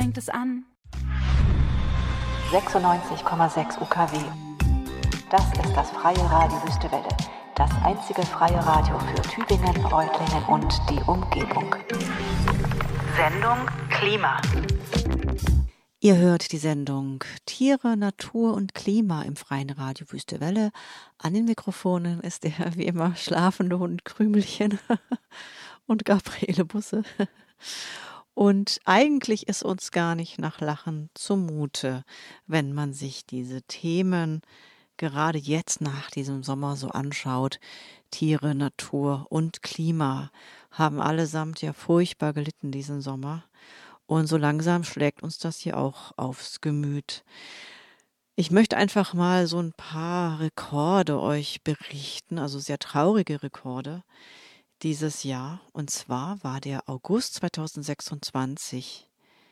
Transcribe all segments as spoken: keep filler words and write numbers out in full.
fängt es an. sechsundneunzig Komma sechs U K W. Das ist das freie Radio Wüstewelle. Das einzige freie Radio für Tübingen, Reutlingen und die Umgebung. Sendung Klima. Ihr hört die Sendung Tiere, Natur und Klima im freien Radio Wüstewelle. An den Mikrofonen ist der wie immer schlafende Hund Krümelchen und Gabriele Busse. Und eigentlich ist uns gar nicht nach Lachen zumute, wenn man sich diese Themen gerade jetzt nach diesem Sommer so anschaut. Tiere, Natur und Klima haben allesamt ja furchtbar gelitten diesen Sommer. Und so langsam schlägt uns das hier auch aufs Gemüt. Ich möchte einfach mal so ein paar Rekorde euch berichten, also sehr traurige Rekorde dieses Jahr. Und zwar war der August zweitausendsechsundzwanzig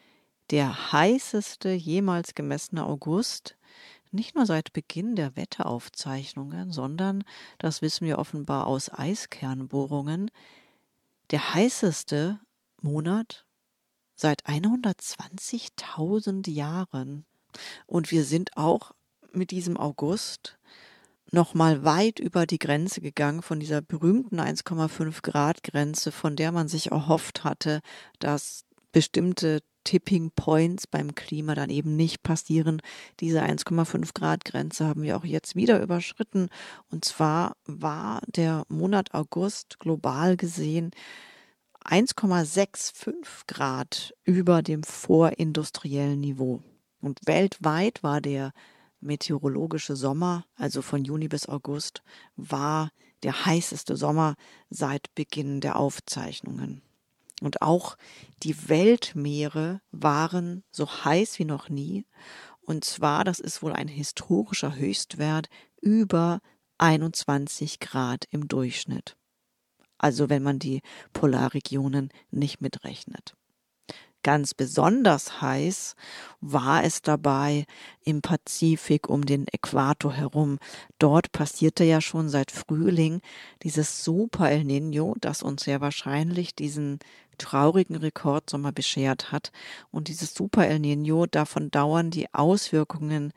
der heißeste jemals gemessene August, nicht nur seit Beginn der Wetteraufzeichnungen, sondern, das wissen wir offenbar aus Eiskernbohrungen, der heißeste Monat seit hundertzwanzigtausend Jahren. Und wir sind auch mit diesem August noch mal weit über die Grenze gegangen von dieser berühmten eins Komma fünf Grad Grenze, von der man sich erhofft hatte, dass bestimmte Tipping Points beim Klima dann eben nicht passieren. Diese eins Komma fünf Grad Grenze haben wir auch jetzt wieder überschritten. Und zwar war der Monat August global gesehen eins Komma fünfundsechzig Grad über dem vorindustriellen Niveau. Und weltweit war der meteorologische Sommer, also von Juni bis August, war der heißeste Sommer seit Beginn der Aufzeichnungen. Und auch die Weltmeere waren so heiß wie noch nie. Und zwar, das ist wohl ein historischer Höchstwert, über einundzwanzig Grad im Durchschnitt. Also wenn man die Polarregionen nicht mitrechnet. Ganz besonders heiß war es dabei im Pazifik um den Äquator herum. Dort passierte ja schon seit Frühling dieses Super El Niño, das uns sehr wahrscheinlich diesen traurigen Rekordsommer beschert hat. Und dieses Super El Niño, davon dauern die Auswirkungen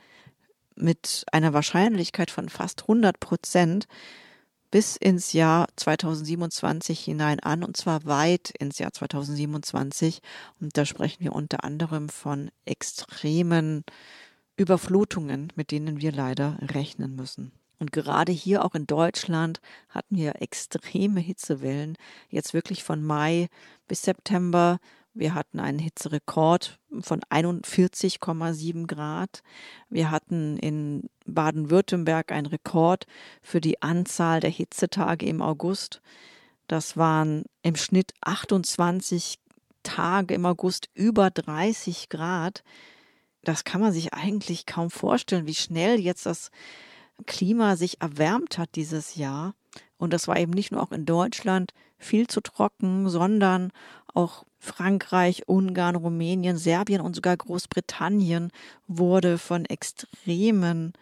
mit einer Wahrscheinlichkeit von fast hundert Prozent bis ins Jahr zweitausendsiebenundzwanzig hinein an, und zwar weit ins Jahr zweitausendsiebenundzwanzig. Und da sprechen wir unter anderem von extremen Überflutungen, mit denen wir leider rechnen müssen. Und gerade hier auch in Deutschland hatten wir extreme Hitzewellen, jetzt wirklich von Mai bis September. Wir hatten einen Hitzerekord von einundvierzig Komma sieben Grad. Wir hatten in Baden-Württemberg einen Rekord für die Anzahl der Hitzetage im August. Das waren im Schnitt achtundzwanzig Tage im August über dreißig Grad. Das kann man sich eigentlich kaum vorstellen, wie schnell jetzt das Klima sich erwärmt hat dieses Jahr. Und das war eben nicht nur auch in Deutschland viel zu trocken, sondern auch Frankreich, Ungarn, Rumänien, Serbien und sogar Großbritannien wurde von extremen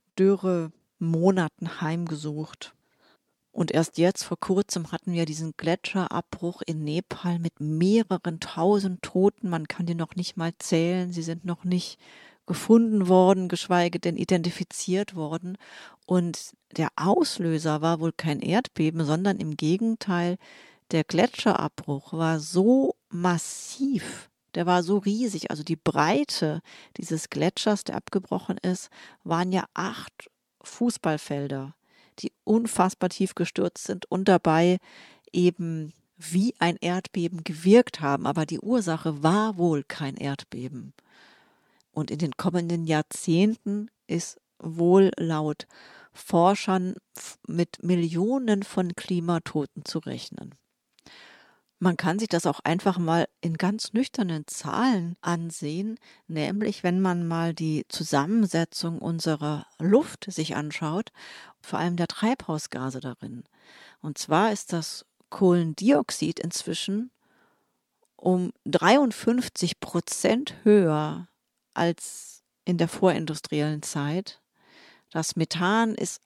Dürremonaten heimgesucht. Und erst jetzt vor kurzem hatten wir diesen Gletscherabbruch in Nepal mit mehreren tausend Toten. Man kann die noch nicht mal zählen. Sie sind noch nicht gefunden worden, geschweige denn identifiziert worden. Und der Auslöser war wohl kein Erdbeben, sondern im Gegenteil, der Gletscherabbruch war so massiv, der war so riesig, also die Breite dieses Gletschers, der abgebrochen ist, waren ja acht Fußballfelder, die unfassbar tief gestürzt sind und dabei eben wie ein Erdbeben gewirkt haben. Aber die Ursache war wohl kein Erdbeben. Und in den kommenden Jahrzehnten ist wohl laut Forschern mit Millionen von Klimatoten zu rechnen. Man kann sich das auch einfach mal in ganz nüchternen Zahlen ansehen, nämlich wenn man mal die Zusammensetzung unserer Luft sich anschaut, vor allem der Treibhausgase darin. Und zwar ist das Kohlendioxid inzwischen um dreiundfünfzig Prozent höher als in der vorindustriellen Zeit. Das Methan ist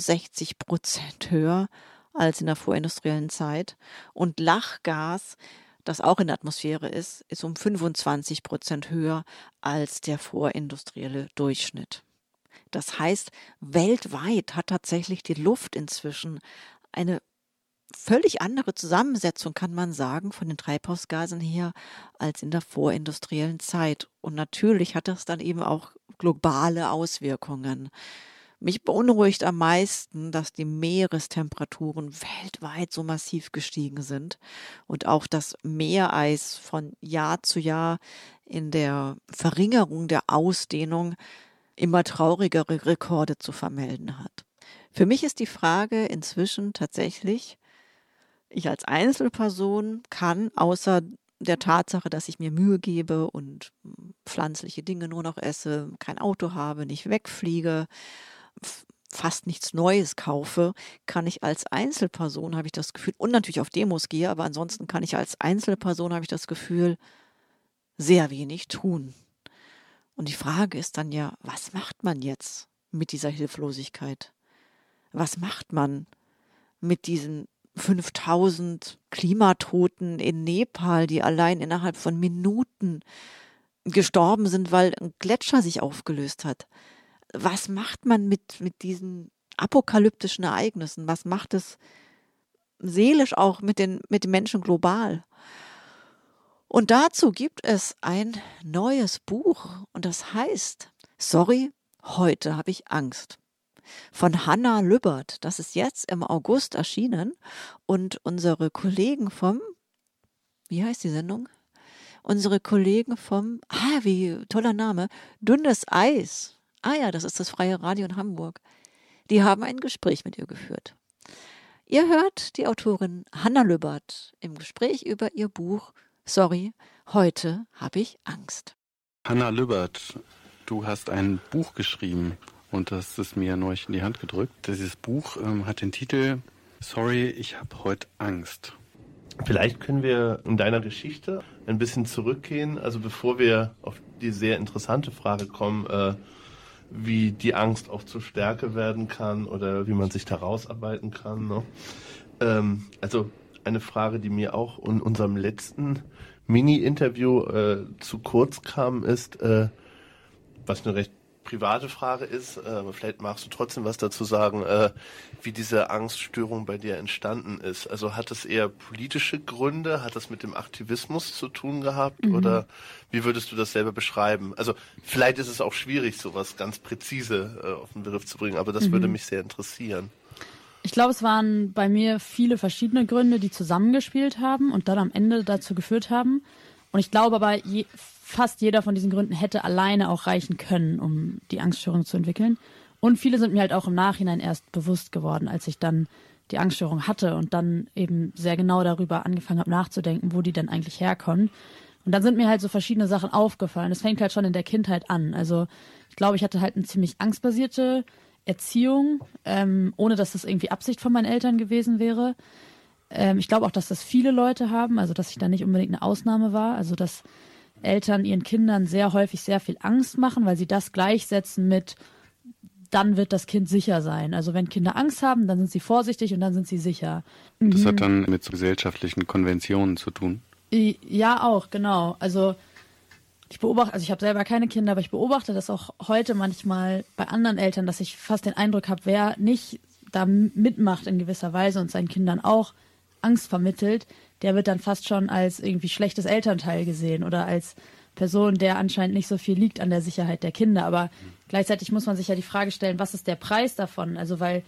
hundertsechsundsechzig Prozent höher als in der vorindustriellen Zeit. Und Lachgas das auch in der Atmosphäre ist, ist um fünfundzwanzig Prozent höher als der vorindustrielle Durchschnitt. Das heißt, weltweit hat tatsächlich die Luft inzwischen eine völlig andere Zusammensetzung, kann man sagen, von den Treibhausgasen her als in der vorindustriellen Zeit. Und natürlich hat das dann eben auch globale Auswirkungen. Mich beunruhigt am meisten, dass die Meerestemperaturen weltweit so massiv gestiegen sind und auch das Meereis von Jahr zu Jahr in der Verringerung der Ausdehnung immer traurigere Rekorde zu vermelden hat. Für mich ist die Frage inzwischen tatsächlich, ich als Einzelperson kann außer der Tatsache, dass ich mir Mühe gebe und pflanzliche Dinge nur noch esse, kein Auto habe, nicht wegfliege, fast nichts Neues kaufe, kann ich als Einzelperson, habe ich das Gefühl, und natürlich auf Demos gehe, aber ansonsten kann ich als Einzelperson, habe ich das Gefühl, sehr wenig tun. Und die Frage ist dann ja, was macht man jetzt mit dieser Hilflosigkeit? Was macht man mit diesen fünftausend Klimatoten in Nepal, die allein innerhalb von Minuten gestorben sind, weil ein Gletscher sich aufgelöst hat? Was macht man mit, mit diesen apokalyptischen Ereignissen? Was macht es seelisch auch mit den, mit den Menschen global? Und dazu gibt es ein neues Buch und das heißt, sorry, heute habe ich Angst. Von Hannah Lübbert. Das ist jetzt im August erschienen und unsere Kollegen vom, wie heißt die Sendung? Unsere Kollegen vom, ah, wie toller Name, Dünnes Eis. Ah ja, das ist das Freie Radio in Hamburg. Die haben ein Gespräch mit ihr geführt. Ihr hört die Autorin Hannah Lübbert im Gespräch über ihr Buch Sorry, heute habe ich Angst. Hannah Lübbert, du hast ein Buch geschrieben und das ist mir neulich in die Hand gedrückt. Dieses Buch ähm, hat den Titel Sorry, ich habe heute Angst. Vielleicht können wir in deiner Geschichte ein bisschen zurückgehen, also bevor wir auf die sehr interessante Frage kommen, äh, wie die Angst auch zur Stärke werden kann oder wie man sich da rausarbeiten kann. Ne? Ähm, also eine Frage, die mir auch in unserem letzten Mini-Interview äh, zu kurz kam, ist, äh, was eine recht private Frage ist, äh, aber vielleicht magst du trotzdem was dazu sagen, äh, wie diese Angststörung bei dir entstanden ist. Also hat es eher politische Gründe, hat es mit dem Aktivismus zu tun gehabt mhm. oder wie würdest du das selber beschreiben? Also vielleicht ist es auch schwierig, sowas ganz präzise äh, auf den Begriff zu bringen, aber das mhm. würde mich sehr interessieren. Ich glaube, es waren bei mir viele verschiedene Gründe, die zusammengespielt haben und dann am Ende dazu geführt haben. Und ich glaube aber, je, fast jeder von diesen Gründen hätte alleine auch reichen können, um die Angststörung zu entwickeln. Und viele sind mir halt auch im Nachhinein erst bewusst geworden, als ich dann die Angststörung hatte und dann eben sehr genau darüber angefangen habe nachzudenken, wo die denn eigentlich herkommen. Und dann sind mir halt so verschiedene Sachen aufgefallen. Das fängt halt schon in der Kindheit an. Also ich glaube, ich hatte halt eine ziemlich angstbasierte Erziehung, ähm, ohne dass das irgendwie Absicht von meinen Eltern gewesen wäre. Ähm, ich glaube auch, dass das viele Leute haben, also dass ich da nicht unbedingt eine Ausnahme war. Also dass Eltern ihren Kindern sehr häufig sehr viel Angst machen, weil sie das gleichsetzen mit, dann wird das Kind sicher sein. Also wenn Kinder Angst haben, dann sind sie vorsichtig und dann sind sie sicher. Das mhm. hat dann mit so gesellschaftlichen Konventionen zu tun? Ja, auch, genau. Also ich beobachte, also ich habe selber keine Kinder, aber ich beobachte das auch heute manchmal bei anderen Eltern, dass ich fast den Eindruck habe, wer nicht da mitmacht in gewisser Weise und seinen Kindern auch Angst vermittelt, der wird dann fast schon als irgendwie schlechtes Elternteil gesehen oder als Person, der anscheinend nicht so viel liegt an der Sicherheit der Kinder. Aber gleichzeitig muss man sich ja die Frage stellen, was ist der Preis davon? Also weil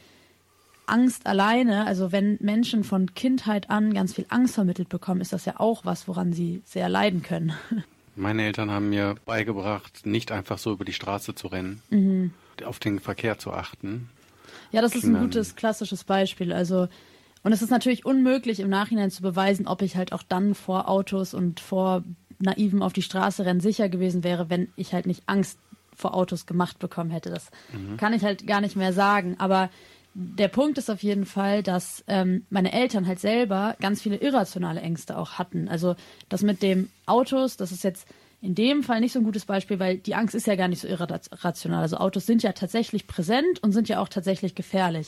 Angst alleine, also wenn Menschen von Kindheit an ganz viel Angst vermittelt bekommen, ist das ja auch was, woran sie sehr leiden können. Meine Eltern haben mir beigebracht, nicht einfach so über die Straße zu rennen, mhm. auf den Verkehr zu achten. Ja, das ist ein gutes, klassisches Beispiel. Also, und es ist natürlich unmöglich, im Nachhinein zu beweisen, ob ich halt auch dann vor Autos und vor Naiven auf die Straße rennen sicher gewesen wäre, wenn ich halt nicht Angst vor Autos gemacht bekommen hätte. Das mhm. kann ich halt gar nicht mehr sagen. Aber der Punkt ist auf jeden Fall, dass ähm, meine Eltern halt selber ganz viele irrationale Ängste auch hatten. Also das mit dem Autos, das ist jetzt in dem Fall nicht so ein gutes Beispiel, weil die Angst ist ja gar nicht so irrational. Also Autos sind ja tatsächlich präsent und sind ja auch tatsächlich gefährlich.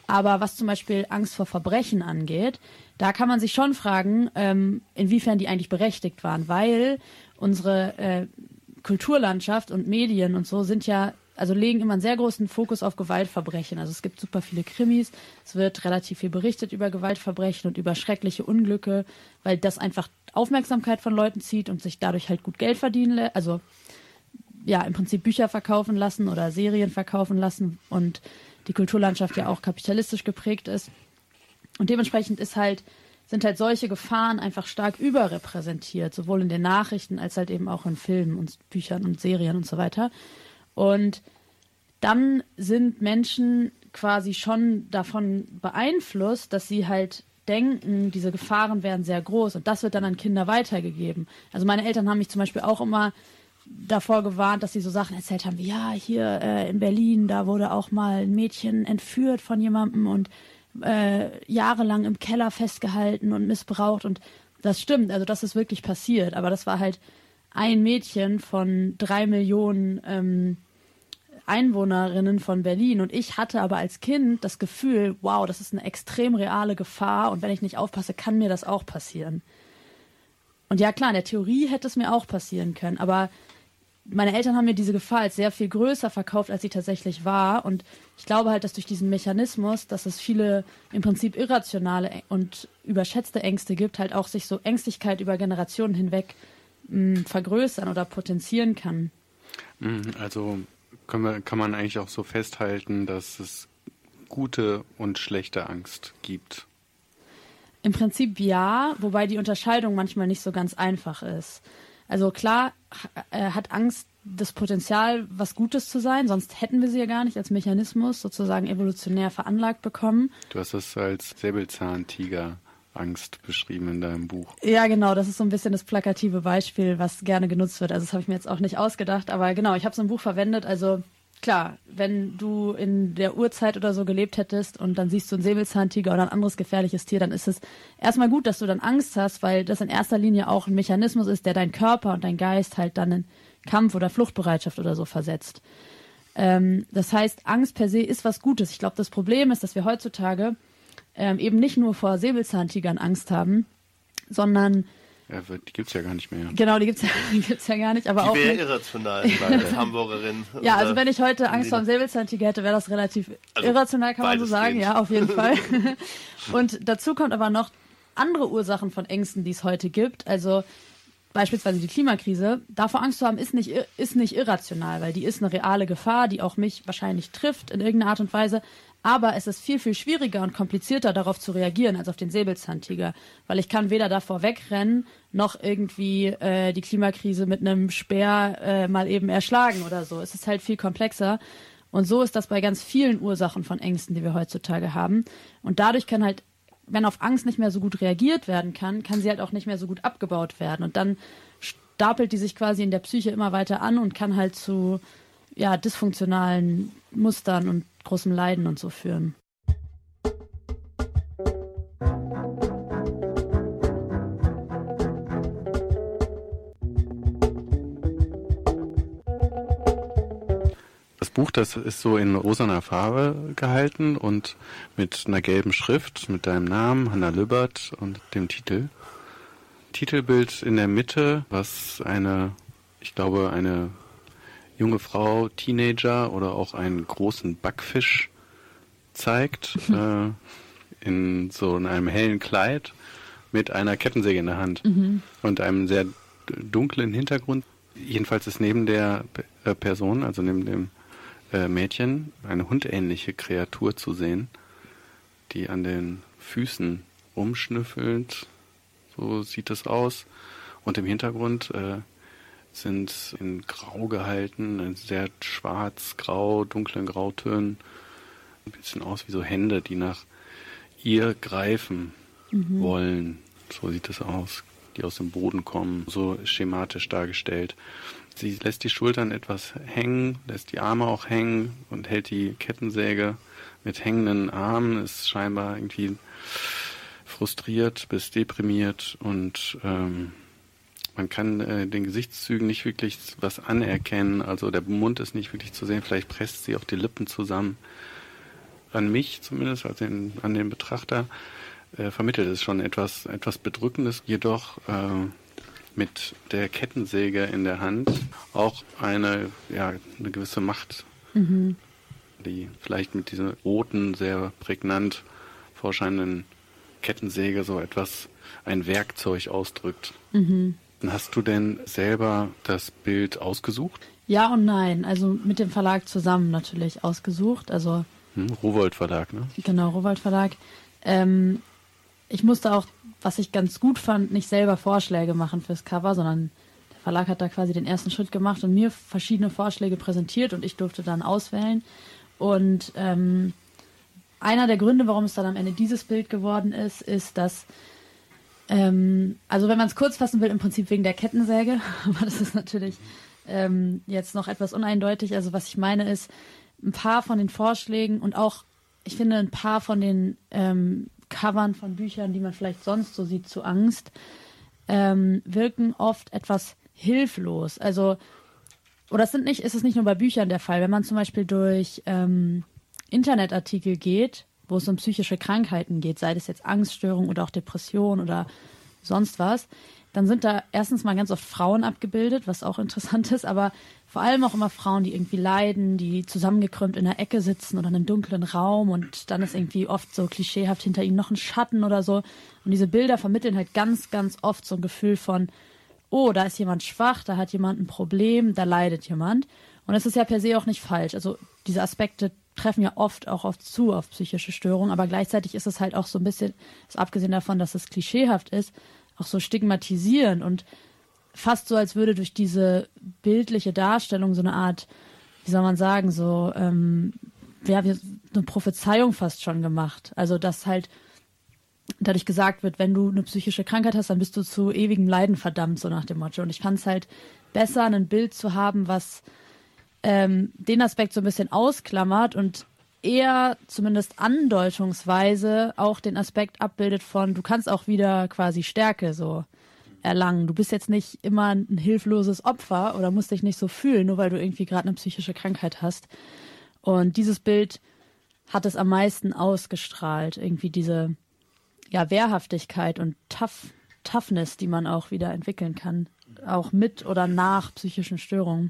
Aber was zum Beispiel Angst vor Verbrechen angeht, da kann man sich schon fragen, ähm, inwiefern die eigentlich berechtigt waren, weil unsere äh, Kulturlandschaft und Medien und so sind ja, also legen immer einen sehr großen Fokus auf Gewaltverbrechen. Also es gibt super viele Krimis, es wird relativ viel berichtet über Gewaltverbrechen und über schreckliche Unglücke, weil das einfach Aufmerksamkeit von Leuten zieht und sich dadurch halt gut Geld verdienen lässt. Also ja, im Prinzip Bücher verkaufen lassen oder Serien verkaufen lassen und die Kulturlandschaft ja auch kapitalistisch geprägt ist. Und dementsprechend ist halt, sind halt solche Gefahren einfach stark überrepräsentiert, sowohl in den Nachrichten als halt eben auch in Filmen und Büchern und Serien und so weiter. Und dann sind Menschen quasi schon davon beeinflusst, dass sie halt denken, diese Gefahren wären sehr groß und das wird dann an Kinder weitergegeben. Also meine Eltern haben mich zum Beispiel auch immer davor gewarnt, dass sie so Sachen erzählt haben wie, ja, hier äh, in Berlin, da wurde auch mal ein Mädchen entführt von jemandem und äh, jahrelang im Keller festgehalten und missbraucht und das stimmt, also das ist wirklich passiert, aber das war halt ein Mädchen von drei Millionen ähm, Einwohnerinnen von Berlin und ich hatte aber als Kind das Gefühl, wow, das ist eine extrem reale Gefahr und wenn ich nicht aufpasse, kann mir das auch passieren. Und ja klar, in der Theorie hätte es mir auch passieren können, aber meine Eltern haben mir diese Gefahr als sehr viel größer verkauft, als sie tatsächlich war. Und ich glaube halt, dass durch diesen Mechanismus, dass es viele im Prinzip irrationale und überschätzte Ängste gibt, halt auch sich so Ängstlichkeit über Generationen hinweg mh, vergrößern oder potenzieren kann. Also können wir, kann man eigentlich auch so festhalten, dass es gute und schlechte Angst gibt. Im Prinzip ja, wobei die Unterscheidung manchmal nicht so ganz einfach ist. Also klar äh, hat Angst das Potenzial, was Gutes zu sein, sonst hätten wir sie ja gar nicht als Mechanismus sozusagen evolutionär veranlagt bekommen. Du hast es als Säbelzahntiger-Angst beschrieben in deinem Buch. Ja, genau, das ist so ein bisschen das plakative Beispiel, was gerne genutzt wird. Also das habe ich mir jetzt auch nicht ausgedacht, aber genau, ich habe es im Buch verwendet, also klar, wenn du in der Urzeit oder so gelebt hättest und dann siehst du einen Säbelzahntiger oder ein anderes gefährliches Tier, dann ist es erstmal gut, dass du dann Angst hast, weil das in erster Linie auch ein Mechanismus ist, der deinen Körper und deinen Geist halt dann in Kampf- oder Fluchtbereitschaft oder so versetzt. Ähm, das heißt, Angst per se ist was Gutes. Ich glaube, das Problem ist, dass wir heutzutage ähm, eben nicht nur vor Säbelzahntigern Angst haben, sondern Ja, die gibt's ja gar nicht mehr. Genau, die gibt's ja, die gibt's ja gar nicht. Aber die auch wäre mit, irrational als Hamburgerin. Ja, also wenn ich heute Angst vor dem Säbelzahntiger hätte, wäre das relativ also irrational, kann man so sagen. Ja, auf jeden Fall. Und dazu kommt aber noch andere Ursachen von Ängsten, die es heute gibt. Also beispielsweise die Klimakrise. Davor Angst zu haben, ist nicht, ist nicht irrational, weil die ist eine reale Gefahr, die auch mich wahrscheinlich trifft in irgendeiner Art und Weise. Aber es ist viel, viel schwieriger und komplizierter, darauf zu reagieren, als auf den Säbelzahntiger. Weil ich kann weder davor wegrennen, noch irgendwie äh, die Klimakrise mit einem Speer äh, mal eben erschlagen oder so. Es ist halt viel komplexer. Und so ist das bei ganz vielen Ursachen von Ängsten, die wir heutzutage haben. Und dadurch kann halt, wenn auf Angst nicht mehr so gut reagiert werden kann, kann sie halt auch nicht mehr so gut abgebaut werden. Und dann stapelt die sich quasi in der Psyche immer weiter an und kann halt zu ja, dysfunktionalen Mustern und großem Leiden und so führen. Das Buch, das ist so in rosaner Farbe gehalten und mit einer gelben Schrift, mit deinem Namen, Hanna Lübbert und dem Titel. Titelbild in der Mitte, was eine, ich glaube, eine junge Frau, Teenager oder auch einen großen Backfisch zeigt, äh, in so in einem hellen Kleid mit einer Kettensäge in der Hand mhm. und einem sehr dunklen Hintergrund. Jedenfalls ist neben der äh, Person, also neben dem äh, Mädchen, eine hundähnliche Kreatur zu sehen, die an den Füßen rumschnüffelt. So sieht es aus. Und im Hintergrund äh, sind in Grau gehalten, in sehr schwarz-grau, dunklen Grautönen. Ein bisschen aus wie so Hände, die nach ihr greifen mhm. wollen. So sieht es aus, die aus dem Boden kommen, so schematisch dargestellt. Sie lässt die Schultern etwas hängen, lässt die Arme auch hängen und hält die Kettensäge mit hängenden Armen, ist scheinbar irgendwie frustriert bis deprimiert und ähm, man kann äh, den Gesichtszügen nicht wirklich was anerkennen, also der Mund ist nicht wirklich zu sehen, vielleicht presst sie auch die Lippen zusammen. an mich zumindest, also in, an den Betrachter, äh, vermittelt es schon etwas, etwas Bedrückendes, jedoch äh, mit der Kettensäge in der Hand auch eine, ja, eine gewisse Macht, mhm. die vielleicht mit dieser roten, sehr prägnant vorscheinenden Kettensäge so etwas, ein Werkzeug ausdrückt. Mhm. Hast du denn selber das Bild ausgesucht? Ja und nein, also mit dem Verlag zusammen natürlich ausgesucht, also hm, Rowohlt Verlag, ne? Genau, Rowohlt Verlag. Ähm, ich musste auch, was ich ganz gut fand, nicht selber Vorschläge machen fürs Cover, sondern der Verlag hat da quasi den ersten Schritt gemacht und mir verschiedene Vorschläge präsentiert und ich durfte dann auswählen. Und ähm, einer der Gründe, warum es dann am Ende dieses Bild geworden ist, ist, dass ähm, also wenn man es kurz fassen will, im Prinzip wegen der Kettensäge, aber das ist natürlich ähm, jetzt noch etwas uneindeutig. Also was ich meine ist, ein paar von den Vorschlägen und auch, ich finde, ein paar von den ähm, Covern von Büchern, die man vielleicht sonst so sieht zu Angst, ähm, wirken oft etwas hilflos. Also, oder es sind nicht, ist es nicht nur bei Büchern der Fall. Wenn man zum Beispiel durch ähm, Internetartikel geht, wo es um psychische Krankheiten geht, sei es jetzt Angststörung oder auch Depression oder sonst was, dann sind da erstens mal ganz oft Frauen abgebildet, was auch interessant ist, aber vor allem auch immer Frauen, die irgendwie leiden, die zusammengekrümmt in der Ecke sitzen oder in einem dunklen Raum und dann ist irgendwie oft so klischeehaft hinter ihnen noch ein Schatten oder so. Und diese Bilder vermitteln halt ganz, ganz oft so ein Gefühl von, oh, da ist jemand schwach, da hat jemand ein Problem, da leidet jemand. Und das ist ja per se auch nicht falsch. Also diese Aspekte treffen ja oft auch oft zu auf psychische Störungen, aber gleichzeitig ist es halt auch so ein bisschen, ist abgesehen davon, dass es klischeehaft ist, auch so stigmatisierend und fast so, als würde durch diese bildliche Darstellung so eine Art, wie soll man sagen, so, ähm, ja, eine Prophezeiung fast schon gemacht. Also, dass halt dadurch gesagt wird, wenn du eine psychische Krankheit hast, dann bist du zu ewigem Leiden verdammt, so nach dem Motto. Und ich fand es halt besser, ein Bild zu haben, was ähm, den Aspekt so ein bisschen ausklammert und eher zumindest andeutungsweise auch den Aspekt abbildet von, du kannst auch wieder quasi Stärke so erlangen. Du bist jetzt nicht immer ein hilfloses Opfer oder musst dich nicht so fühlen, nur weil du irgendwie gerade eine psychische Krankheit hast. Und dieses Bild hat es am meisten ausgestrahlt, irgendwie diese ja, Wehrhaftigkeit und Tough, Toughness, die man auch wieder entwickeln kann, auch mit oder nach psychischen Störungen.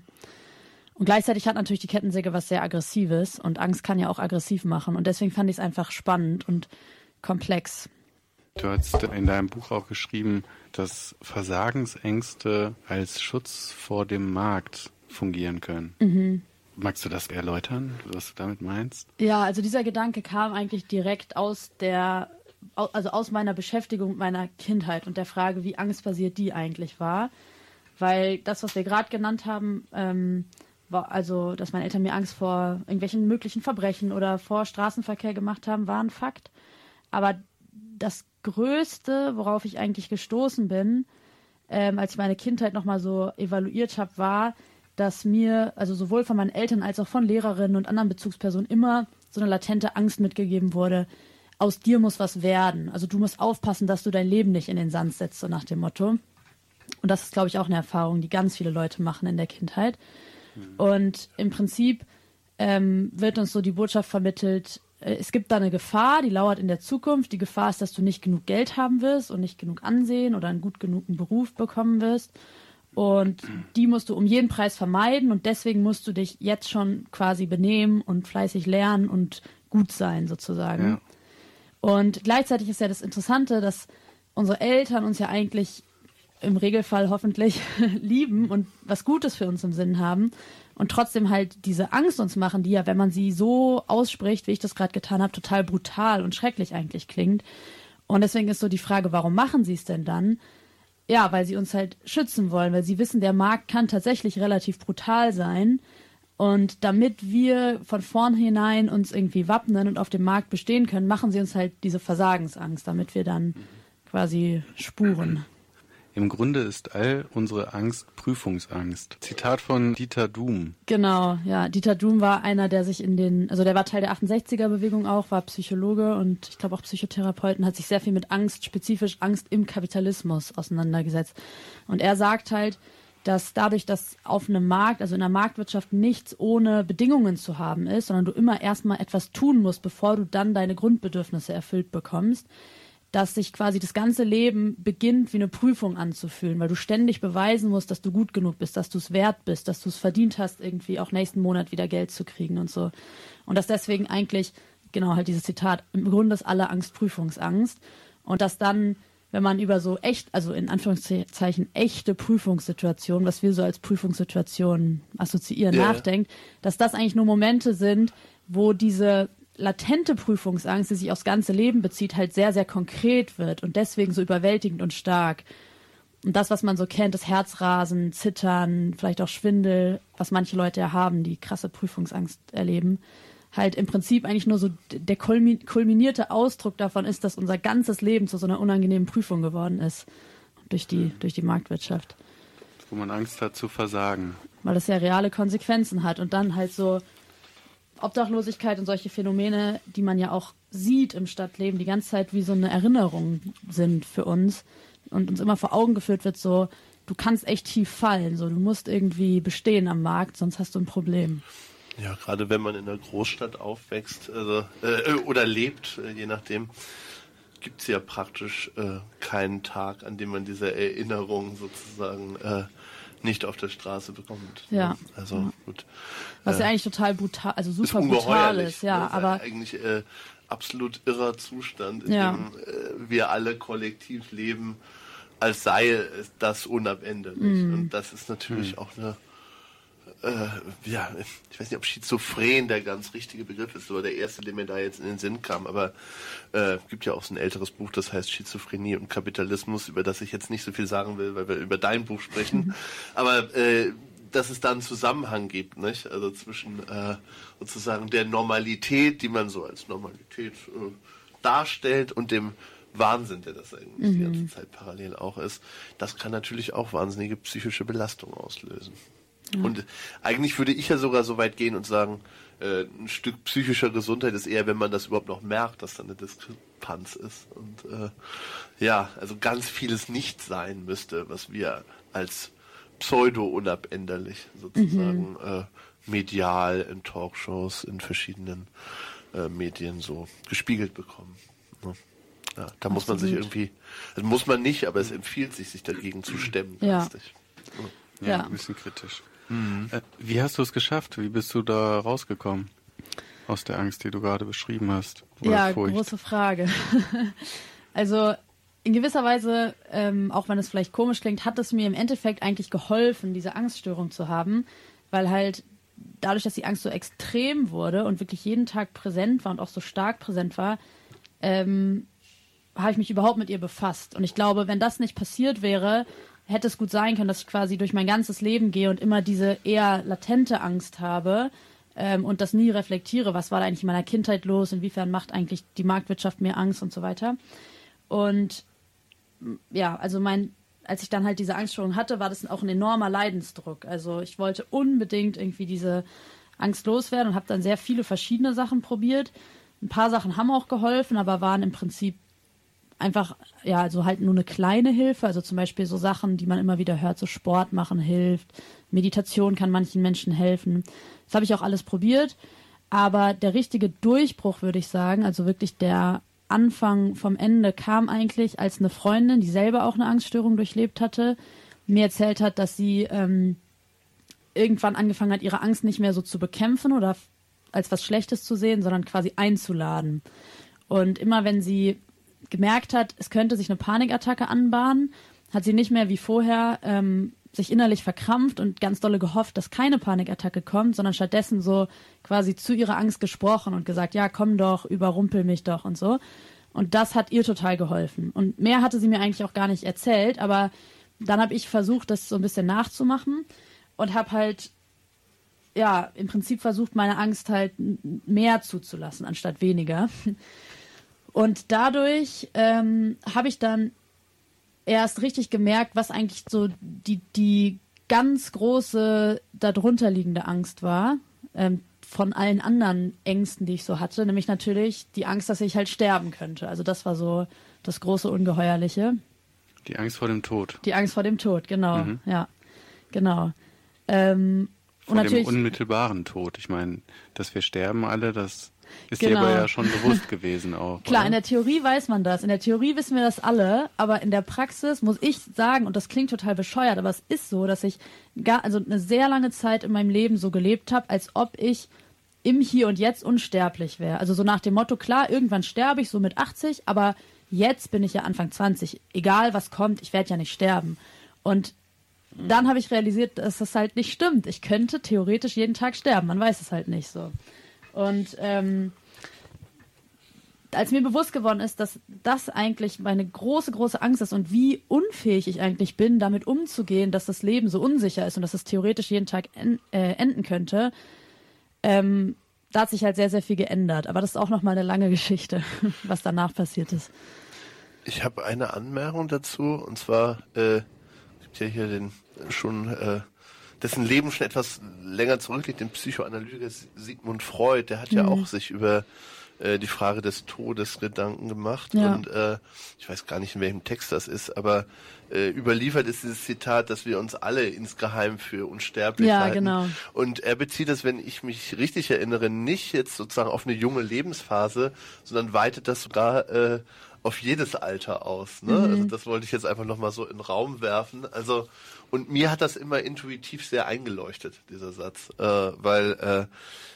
Und gleichzeitig hat natürlich die Kettensäge was sehr Aggressives und Angst kann ja auch aggressiv machen und deswegen fand ich es einfach spannend und komplex. Du hast in deinem Buch auch geschrieben, dass Versagensängste als Schutz vor dem Markt fungieren können. Mhm. Magst du das erläutern, was du damit meinst? Ja, also dieser Gedanke kam eigentlich direkt aus der, also aus meiner Beschäftigung mit meiner Kindheit und der Frage, wie angstbasiert die eigentlich war. Weil das, was wir gerade genannt haben, ähm, war also, dass meine Eltern mir Angst vor irgendwelchen möglichen Verbrechen oder vor Straßenverkehr gemacht haben, war ein Fakt. Aber das Größte, worauf ich eigentlich gestoßen bin, ähm, als ich meine Kindheit nochmal so evaluiert habe, war, dass mir, also sowohl von meinen Eltern als auch von Lehrerinnen und anderen Bezugspersonen immer so eine latente Angst mitgegeben wurde, aus dir muss was werden. Also du musst aufpassen, dass du dein Leben nicht in den Sand setzt, so nach dem Motto. Und das ist, glaube ich, auch eine Erfahrung, die ganz viele Leute machen in der Kindheit. Mhm. Und im Prinzip ähm, wird uns so die Botschaft vermittelt, äh, es gibt da eine Gefahr, die lauert in der Zukunft. Die Gefahr ist, dass du nicht genug Geld haben wirst und nicht genug Ansehen oder einen gut genugen Beruf bekommen wirst. Und die musst du um jeden Preis vermeiden und deswegen musst du dich jetzt schon quasi benehmen und fleißig lernen und gut sein sozusagen. Ja. Und gleichzeitig ist ja das Interessante, dass unsere Eltern uns ja eigentlich im Regelfall hoffentlich lieben und was Gutes für uns im Sinn haben und trotzdem halt diese Angst uns machen, die ja, wenn man sie so ausspricht, wie ich das gerade getan habe, total brutal und schrecklich eigentlich klingt. Und deswegen ist so die Frage, warum machen sie es denn dann? Ja, weil sie uns halt schützen wollen, weil sie wissen, der Markt kann tatsächlich relativ brutal sein. Und damit wir von vornherein uns irgendwie wappnen und auf dem Markt bestehen können, machen sie uns halt diese Versagensangst, damit wir dann quasi spuren. Im Grunde ist all unsere Angst Prüfungsangst. Zitat von Dieter Duhm. Genau, ja. Dieter Duhm war einer, der sich in den, also der war Teil der achtundsechziger-Bewegung auch, war Psychologe und ich glaube auch Psychotherapeuten, hat sich sehr viel mit Angst, spezifisch Angst im Kapitalismus auseinandergesetzt. Und er sagt halt, dass dadurch, dass auf einem Markt, also in der Marktwirtschaft nichts ohne Bedingungen zu haben ist, sondern du immer erstmal etwas tun musst, bevor du dann deine Grundbedürfnisse erfüllt bekommst, dass sich quasi das ganze Leben beginnt, wie eine Prüfung anzufühlen, weil du ständig beweisen musst, dass du gut genug bist, dass du es wert bist, dass du es verdient hast, irgendwie auch nächsten Monat wieder Geld zu kriegen und so. Und dass deswegen eigentlich, genau halt dieses Zitat, im Grunde ist alle Angst Prüfungsangst. Und dass dann, wenn man über so echt, also in Anführungszeichen echte Prüfungssituationen, was wir so als Prüfungssituationen assoziieren, yeah. nachdenkt, dass das eigentlich nur Momente sind, wo diese latente Prüfungsangst, die sich aufs ganze Leben bezieht, halt sehr, sehr konkret wird und deswegen so überwältigend und stark. Und das, was man so kennt, das Herzrasen, Zittern, vielleicht auch Schwindel, was manche Leute ja haben, die krasse Prüfungsangst erleben, halt im Prinzip eigentlich nur so der kulminierte Ausdruck davon ist, dass unser ganzes Leben zu so einer unangenehmen Prüfung geworden ist durch die, durch die Marktwirtschaft. Wo man Angst hat zu versagen. Weil das ja reale Konsequenzen hat und dann halt so Obdachlosigkeit und solche Phänomene, die man ja auch sieht im Stadtleben, die ganze Zeit wie so eine Erinnerung sind für uns und uns immer vor Augen geführt wird, so, du kannst echt tief fallen, so, du musst irgendwie bestehen am Markt, sonst hast du ein Problem. Ja, gerade wenn man in einer Großstadt aufwächst also, äh, oder lebt, äh, je nachdem, gibt es ja praktisch äh, keinen Tag, an dem man diese Erinnerung sozusagen äh, nicht auf der Straße bekommt. Ja. Also ja. gut. Was äh, ja eigentlich total brutal, also super brutal ist, ja, ne? aber eigentlich äh, absolut irrer Zustand, in ja. dem äh, wir alle kollektiv leben, als sei das unabänderlich. Mm. Und das ist natürlich mm. auch eine Äh, ja, ich weiß nicht, ob Schizophren der ganz richtige Begriff ist, oder der erste, der mir da jetzt in den Sinn kam, aber äh, gibt ja auch so ein älteres Buch, das heißt Schizophrenie und Kapitalismus, über das ich jetzt nicht so viel sagen will, weil wir über dein Buch sprechen, aber äh, dass es da einen Zusammenhang gibt, nicht? Also zwischen äh, sozusagen der Normalität, die man so als Normalität äh, darstellt, und dem Wahnsinn, der das eigentlich mhm. die ganze Zeit parallel auch ist. Das kann natürlich auch wahnsinnige psychische Belastung auslösen. Ja. Und eigentlich würde ich ja sogar so weit gehen und sagen, äh, ein Stück psychischer Gesundheit ist eher, wenn man das überhaupt noch merkt, dass da eine Diskrepanz ist. Und äh, ja, also ganz vieles nicht sein müsste, was wir als pseudo-unabänderlich sozusagen mhm. äh, medial in Talkshows, in verschiedenen äh, Medien so gespiegelt bekommen. Ne? Ja, da muss man sich irgendwie, also muss man nicht, aber es empfiehlt sich, sich dagegen zu stemmen. Ja. Ja, ja, ein bisschen kritisch. Mhm. Äh, wie hast du es geschafft? Wie bist du da rausgekommen? Aus der Angst, die du gerade beschrieben hast? Oder ja, Furcht? Große Frage. Also in gewisser Weise, ähm, auch wenn es vielleicht komisch klingt, hat es mir im Endeffekt eigentlich geholfen, diese Angststörung zu haben, weil halt dadurch, dass die Angst so extrem wurde und wirklich jeden Tag präsent war und auch so stark präsent war, ähm, habe ich mich überhaupt mit ihr befasst. Und ich glaube, wenn das nicht passiert wäre, hätte es gut sein können, dass ich quasi durch mein ganzes Leben gehe und immer diese eher latente Angst habe ähm, und das nie reflektiere, was war da eigentlich in meiner Kindheit los, inwiefern macht eigentlich die Marktwirtschaft mir Angst und so weiter. Und ja, also mein, als ich dann halt diese Angststörung hatte, war das auch ein enormer Leidensdruck. Also ich wollte unbedingt irgendwie diese Angst loswerden und habe dann sehr viele verschiedene Sachen probiert. Ein paar Sachen haben auch geholfen, aber waren im Prinzip einfach, ja, also halt nur eine kleine Hilfe, also zum Beispiel so Sachen, die man immer wieder hört, so Sport machen hilft, Meditation kann manchen Menschen helfen. Das habe ich auch alles probiert, aber der richtige Durchbruch, würde ich sagen, also wirklich der Anfang vom Ende kam eigentlich, als eine Freundin, die selber auch eine Angststörung durchlebt hatte, mir erzählt hat, dass sie ähm, irgendwann angefangen hat, ihre Angst nicht mehr so zu bekämpfen oder als was Schlechtes zu sehen, sondern quasi einzuladen. Und immer wenn sie gemerkt hat, es könnte sich eine Panikattacke anbahnen, hat sie nicht mehr wie vorher ähm, sich innerlich verkrampft und ganz dolle gehofft, dass keine Panikattacke kommt, sondern stattdessen so quasi zu ihrer Angst gesprochen und gesagt, ja, komm doch, überrumpel mich doch und so. Und das hat ihr total geholfen. Und mehr hatte sie mir eigentlich auch gar nicht erzählt, aber dann habe ich versucht, das so ein bisschen nachzumachen und habe halt, ja, im Prinzip versucht, meine Angst halt mehr zuzulassen, anstatt weniger. Und dadurch ähm, habe ich dann erst richtig gemerkt, was eigentlich so die, die ganz große darunter liegende Angst war, ähm, von allen anderen Ängsten, die ich so hatte, nämlich natürlich die Angst, dass ich halt sterben könnte. Also das war so das große Ungeheuerliche. Die Angst vor dem Tod. Die Angst vor dem Tod, genau, mhm. ja. Genau. Ähm, Von und dem unmittelbaren Tod. Ich meine, dass wir sterben alle, das ist genau. dir aber ja schon bewusst gewesen auch. Klar, oder? in der Theorie weiß man das. In der Theorie wissen wir das alle, aber in der Praxis muss ich sagen, und das klingt total bescheuert, aber es ist so, dass ich gar, also eine sehr lange Zeit in meinem Leben so gelebt habe, als ob ich im Hier und Jetzt unsterblich wäre. Also so nach dem Motto, klar, irgendwann sterbe ich, so mit achtzig, aber jetzt bin ich ja Anfang zwanzig. Egal was kommt, ich werde ja nicht sterben. Und dann habe ich realisiert, dass das halt nicht stimmt. Ich könnte theoretisch jeden Tag sterben, man weiß es halt nicht so. Und ähm, als mir bewusst geworden ist, dass das eigentlich meine große, große Angst ist und wie unfähig ich eigentlich bin, damit umzugehen, dass das Leben so unsicher ist und dass es theoretisch jeden Tag en- äh, enden könnte, ähm, da hat sich halt sehr, sehr viel geändert. Aber das ist auch nochmal eine lange Geschichte, was danach passiert ist. Ich habe eine Anmerkung dazu, und zwar äh, gibt ja hier den schon äh, dessen Leben schon etwas länger zurückliegt, den Psychoanalytiker Sigmund Freud, der hat mhm. ja auch sich über äh, die Frage des Todes Gedanken gemacht. Ja. Und äh, ich weiß gar nicht, in welchem Text das ist, aber äh, überliefert ist dieses Zitat, dass wir uns alle insgeheim für unsterblich ja, halten. Genau. Und er bezieht das, wenn ich mich richtig erinnere, nicht jetzt sozusagen auf eine junge Lebensphase, sondern weitet das sogar äh, auf jedes Alter aus. Ne? Mhm. Also das wollte ich jetzt einfach nochmal so in den Raum werfen. Also und mir hat das immer intuitiv sehr eingeleuchtet, dieser Satz, äh, weil äh,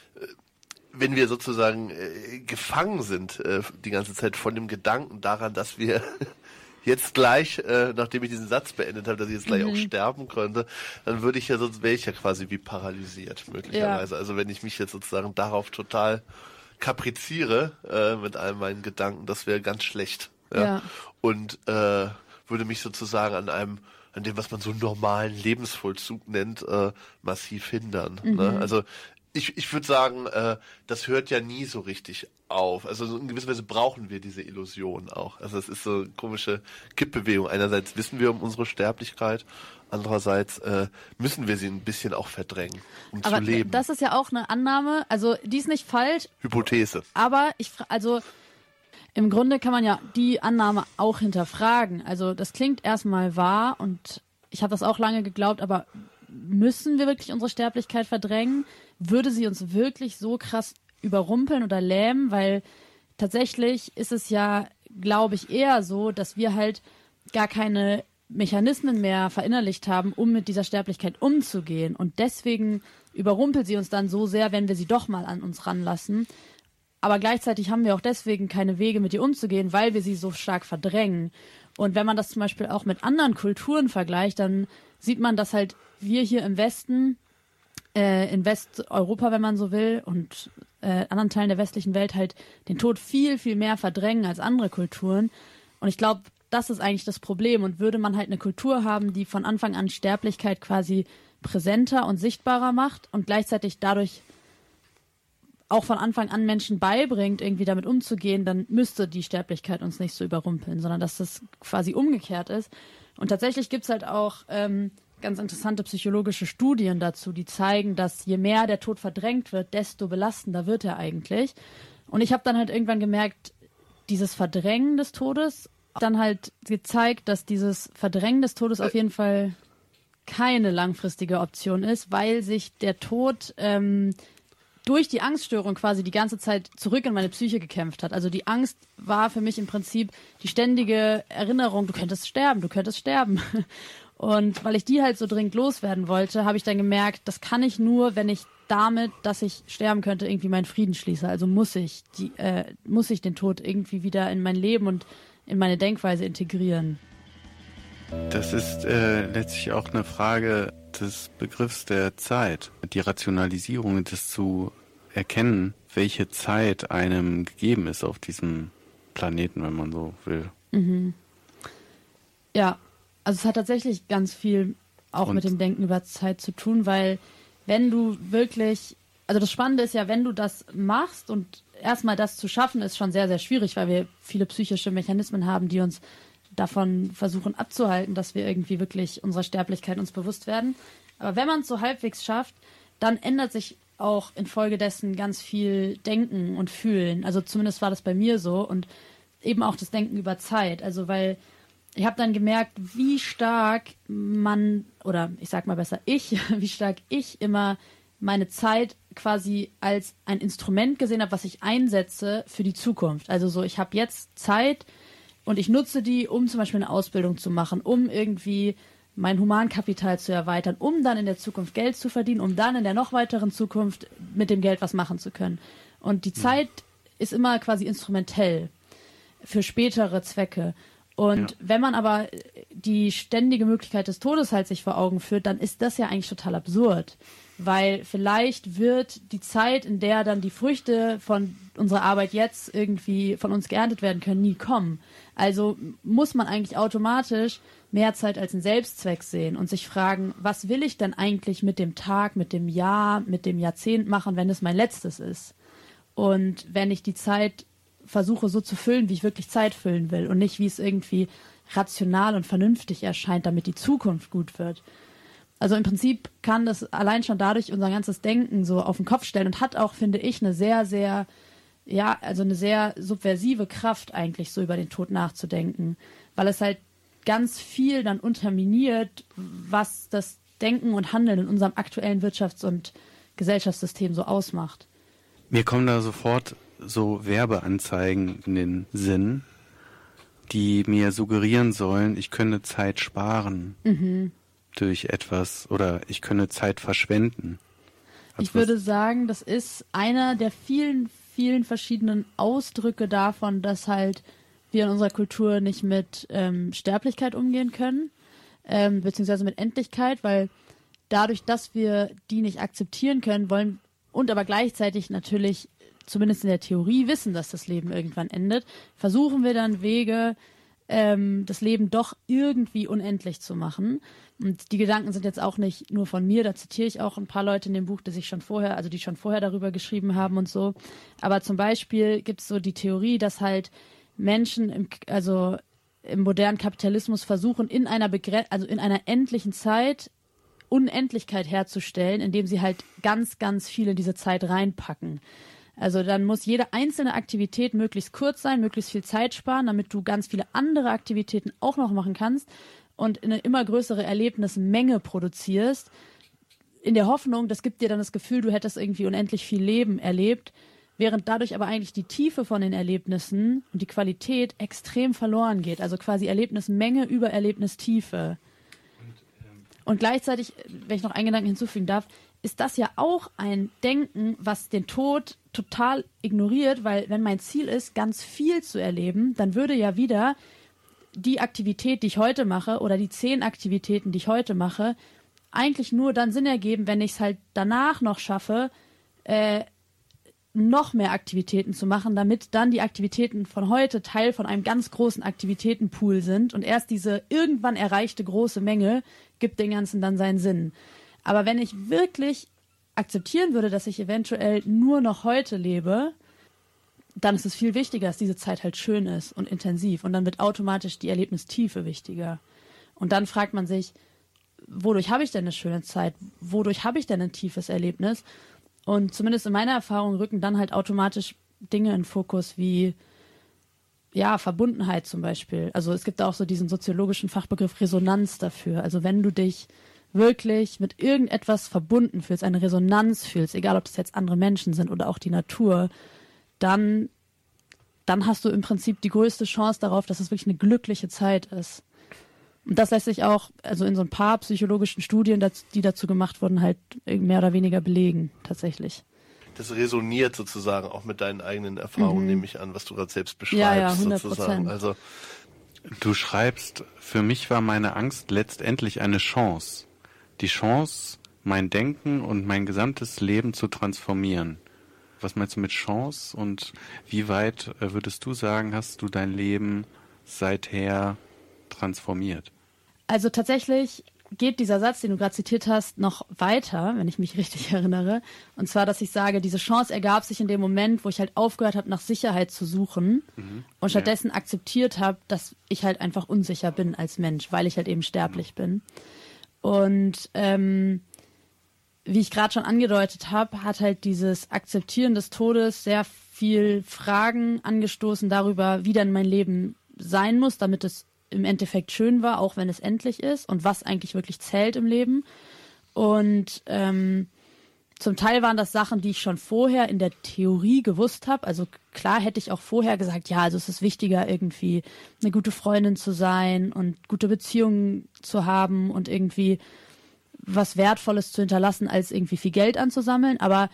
wenn wir sozusagen äh, gefangen sind äh, die ganze Zeit von dem Gedanken daran, dass wir jetzt gleich, äh, nachdem ich diesen Satz beendet habe, dass ich jetzt gleich mhm. auch sterben könnte, dann würde ich ja, sonst wäre ich ja quasi wie paralysiert möglicherweise. Ja. Also wenn ich mich jetzt sozusagen darauf total kapriziere äh, mit all meinen Gedanken, das wäre ganz schlecht. Ja? Ja. Und äh, würde mich sozusagen an einem, an dem, was man so normalen Lebensvollzug nennt, äh, massiv hindern. Mhm. Ne? Also ich, ich würde sagen, äh, das hört ja nie so richtig auf. Also so in gewisser Weise brauchen wir diese Illusion auch. Also es ist so eine komische Kippbewegung. Einerseits wissen wir um unsere Sterblichkeit, andererseits äh, müssen wir sie ein bisschen auch verdrängen, um aber zu leben. Das ist ja auch eine Annahme, also die ist nicht falsch. Hypothese. Aber ich, also im Grunde kann man ja die Annahme auch hinterfragen. Also das klingt erstmal wahr und ich habe das auch lange geglaubt, aber müssen wir wirklich unsere Sterblichkeit verdrängen? Würde sie uns wirklich so krass überrumpeln oder lähmen? Weil tatsächlich ist es ja, glaube ich, eher so, dass wir halt gar keine Mechanismen mehr verinnerlicht haben, um mit dieser Sterblichkeit umzugehen. Und deswegen überrumpelt sie uns dann so sehr, wenn wir sie doch mal an uns ranlassen. Aber gleichzeitig haben wir auch deswegen keine Wege, mit ihr umzugehen, weil wir sie so stark verdrängen. Und wenn man das zum Beispiel auch mit anderen Kulturen vergleicht, dann sieht man, dass halt wir hier im Westen, äh, in Westeuropa, wenn man so will, und äh, anderen Teilen der westlichen Welt halt den Tod viel, viel mehr verdrängen als andere Kulturen. Und ich glaube, das ist eigentlich das Problem. Und würde man halt eine Kultur haben, die von Anfang an Sterblichkeit quasi präsenter und sichtbarer macht und gleichzeitig dadurch auch von Anfang an Menschen beibringt, irgendwie damit umzugehen, dann müsste die Sterblichkeit uns nicht so überrumpeln, sondern dass das quasi umgekehrt ist. Und tatsächlich gibt's halt auch ähm, ganz interessante psychologische Studien dazu, die zeigen, dass je mehr der Tod verdrängt wird, desto belastender wird er eigentlich. Und ich habe dann halt irgendwann gemerkt, dieses Verdrängen des Todes dann halt gezeigt, dass dieses Verdrängen des Todes auf jeden Fall keine langfristige Option ist, weil sich der Tod ähm, durch die Angststörung quasi die ganze Zeit zurück in meine Psyche gekämpft hat. Also die Angst war für mich im Prinzip die ständige Erinnerung, du könntest sterben, du könntest sterben. Und weil ich die halt so dringend loswerden wollte, habe ich dann gemerkt, das kann ich nur, wenn ich damit, dass ich sterben könnte, irgendwie meinen Frieden schließe. Also muss ich die, äh, muss ich den Tod irgendwie wieder in mein Leben und in meine Denkweise integrieren. Das ist äh, letztlich auch eine Frage des Begriffs der Zeit. Die Rationalisierung, das zu erkennen, welche Zeit einem gegeben ist auf diesem Planeten, wenn man so will. Mhm. Ja, also es hat tatsächlich ganz viel auch Und mit dem Denken über Zeit zu tun, weil wenn du wirklich, also das Spannende ist ja, wenn du das machst und erstmal das zu schaffen, ist schon sehr, sehr schwierig, weil wir viele psychische Mechanismen haben, die uns davon versuchen abzuhalten, dass wir irgendwie wirklich unserer Sterblichkeit uns bewusst werden. Aber wenn man es so halbwegs schafft, dann ändert sich auch infolgedessen ganz viel Denken und Fühlen. Also zumindest war das bei mir so und eben auch das Denken über Zeit. Also weil ich habe dann gemerkt, wie stark man, oder ich sag mal besser ich, wie stark ich immer meine Zeit quasi als ein Instrument gesehen habe, was ich einsetze für die Zukunft. Also so, ich habe jetzt Zeit und ich nutze die, um zum Beispiel eine Ausbildung zu machen, um irgendwie mein Humankapital zu erweitern, um dann in der Zukunft Geld zu verdienen, um dann in der noch weiteren Zukunft mit dem Geld was machen zu können. Und die Zeit ist immer quasi instrumentell für spätere Zwecke. Und ja. wenn man aber die ständige Möglichkeit des Todes halt sich vor Augen führt, dann ist das ja eigentlich total absurd. Weil vielleicht wird die Zeit, in der dann die Früchte von unserer Arbeit jetzt irgendwie von uns geerntet werden können, nie kommen. Also muss man eigentlich automatisch mehr Zeit als einen Selbstzweck sehen und sich fragen, was will ich denn eigentlich mit dem Tag, mit dem Jahr, mit dem Jahrzehnt machen, wenn es mein letztes ist? Und wenn ich die Zeit versuche so zu füllen, wie ich wirklich Zeit füllen will und nicht, wie es irgendwie rational und vernünftig erscheint, damit die Zukunft gut wird. Also im Prinzip kann das allein schon dadurch unser ganzes Denken so auf den Kopf stellen und hat auch, finde ich, eine sehr, sehr, ja, also eine sehr subversive Kraft eigentlich, so über den Tod nachzudenken, weil es halt ganz viel dann unterminiert, was das Denken und Handeln in unserem aktuellen Wirtschafts- und Gesellschaftssystem so ausmacht. Mir kommen da sofort so Werbeanzeigen in den Sinn, die mir suggerieren sollen, ich könne Zeit sparen mhm. durch etwas oder ich könne Zeit verschwenden. Also ich würde sagen, das ist einer der vielen, vielen verschiedenen Ausdrücke davon, dass halt wir in unserer Kultur nicht mit ähm, Sterblichkeit umgehen können, ähm, beziehungsweise mit Endlichkeit, weil dadurch, dass wir die nicht akzeptieren können, wollen und aber gleichzeitig natürlich zumindest in der Theorie wissen, dass das Leben irgendwann endet, versuchen wir dann Wege, ähm, das Leben doch irgendwie unendlich zu machen. Und die Gedanken sind jetzt auch nicht nur von mir, da zitiere ich auch ein paar Leute in dem Buch, die sich schon vorher, also die schon vorher darüber geschrieben haben und so. Aber zum Beispiel gibt es so die Theorie, dass halt Menschen im, also im modernen Kapitalismus versuchen, in einer begren- also in einer endlichen Zeit Unendlichkeit herzustellen, indem sie halt ganz, ganz viel in diese Zeit reinpacken. Also dann muss jede einzelne Aktivität möglichst kurz sein, möglichst viel Zeit sparen, damit du ganz viele andere Aktivitäten auch noch machen kannst und eine immer größere Erlebnismenge produzierst, in der Hoffnung, das gibt dir dann das Gefühl, du hättest irgendwie unendlich viel Leben erlebt, während dadurch aber eigentlich die Tiefe von den Erlebnissen und die Qualität extrem verloren geht. Also quasi Erlebnismenge über Erlebnistiefe. Und gleichzeitig, wenn ich noch einen Gedanken hinzufügen darf, ist das ja auch ein Denken, was den Tod total ignoriert, weil wenn mein Ziel ist, ganz viel zu erleben, dann würde ja wieder die Aktivität, die ich heute mache oder die zehn Aktivitäten, die ich heute mache, eigentlich nur dann Sinn ergeben, wenn ich es halt danach noch schaffe, äh, noch mehr Aktivitäten zu machen, damit dann die Aktivitäten von heute Teil von einem ganz großen Aktivitätenpool sind und erst diese irgendwann erreichte große Menge gibt dem Ganzen dann seinen Sinn. Aber wenn ich wirklich akzeptieren würde, dass ich eventuell nur noch heute lebe, dann ist es viel wichtiger, dass diese Zeit halt schön ist und intensiv und dann wird automatisch die Erlebnistiefe wichtiger. Und dann fragt man sich, wodurch habe ich denn eine schöne Zeit? Wodurch habe ich denn ein tiefes Erlebnis? Und zumindest in meiner Erfahrung rücken dann halt automatisch Dinge in Fokus wie, ja, Verbundenheit zum Beispiel. Also es gibt auch so diesen soziologischen Fachbegriff Resonanz dafür. Also wenn du dich wirklich mit irgendetwas verbunden fühlst, eine Resonanz fühlst, egal ob das jetzt andere Menschen sind oder auch die Natur, dann, dann hast du im Prinzip die größte Chance darauf, dass es wirklich eine glückliche Zeit ist. Und das lässt sich auch, also in so ein paar psychologischen Studien, die dazu gemacht wurden, halt mehr oder weniger belegen, tatsächlich. Das resoniert sozusagen auch mit deinen eigenen Erfahrungen, mhm. nehme ich an, was du gerade selbst beschreibst. Ja, ja, hundert Prozent. Sozusagen. Also, du schreibst, für mich war meine Angst letztendlich eine Chance. Die Chance, mein Denken und mein gesamtes Leben zu transformieren. Was meinst du mit Chance und wie weit würdest du sagen, hast du dein Leben seither transformiert? Also tatsächlich geht dieser Satz, den du gerade zitiert hast, noch weiter, wenn ich mich richtig erinnere. Und zwar, dass ich sage, diese Chance ergab sich in dem Moment, wo ich halt aufgehört habe, nach Sicherheit zu suchen mhm. und stattdessen ja. akzeptiert habe, dass ich halt einfach unsicher bin als Mensch, weil ich halt eben sterblich mhm. bin. Und ähm, wie ich gerade schon angedeutet habe, hat halt dieses Akzeptieren des Todes sehr viel Fragen angestoßen darüber, wie denn mein Leben sein muss, damit es im Endeffekt schön war, auch wenn es endlich ist und was eigentlich wirklich zählt im Leben. Und ähm, zum Teil waren das Sachen, die ich schon vorher in der Theorie gewusst habe. Also klar hätte ich auch vorher gesagt, ja, also es ist wichtiger, irgendwie eine gute Freundin zu sein und gute Beziehungen zu haben und irgendwie was Wertvolles zu hinterlassen, als irgendwie viel Geld anzusammeln. Aber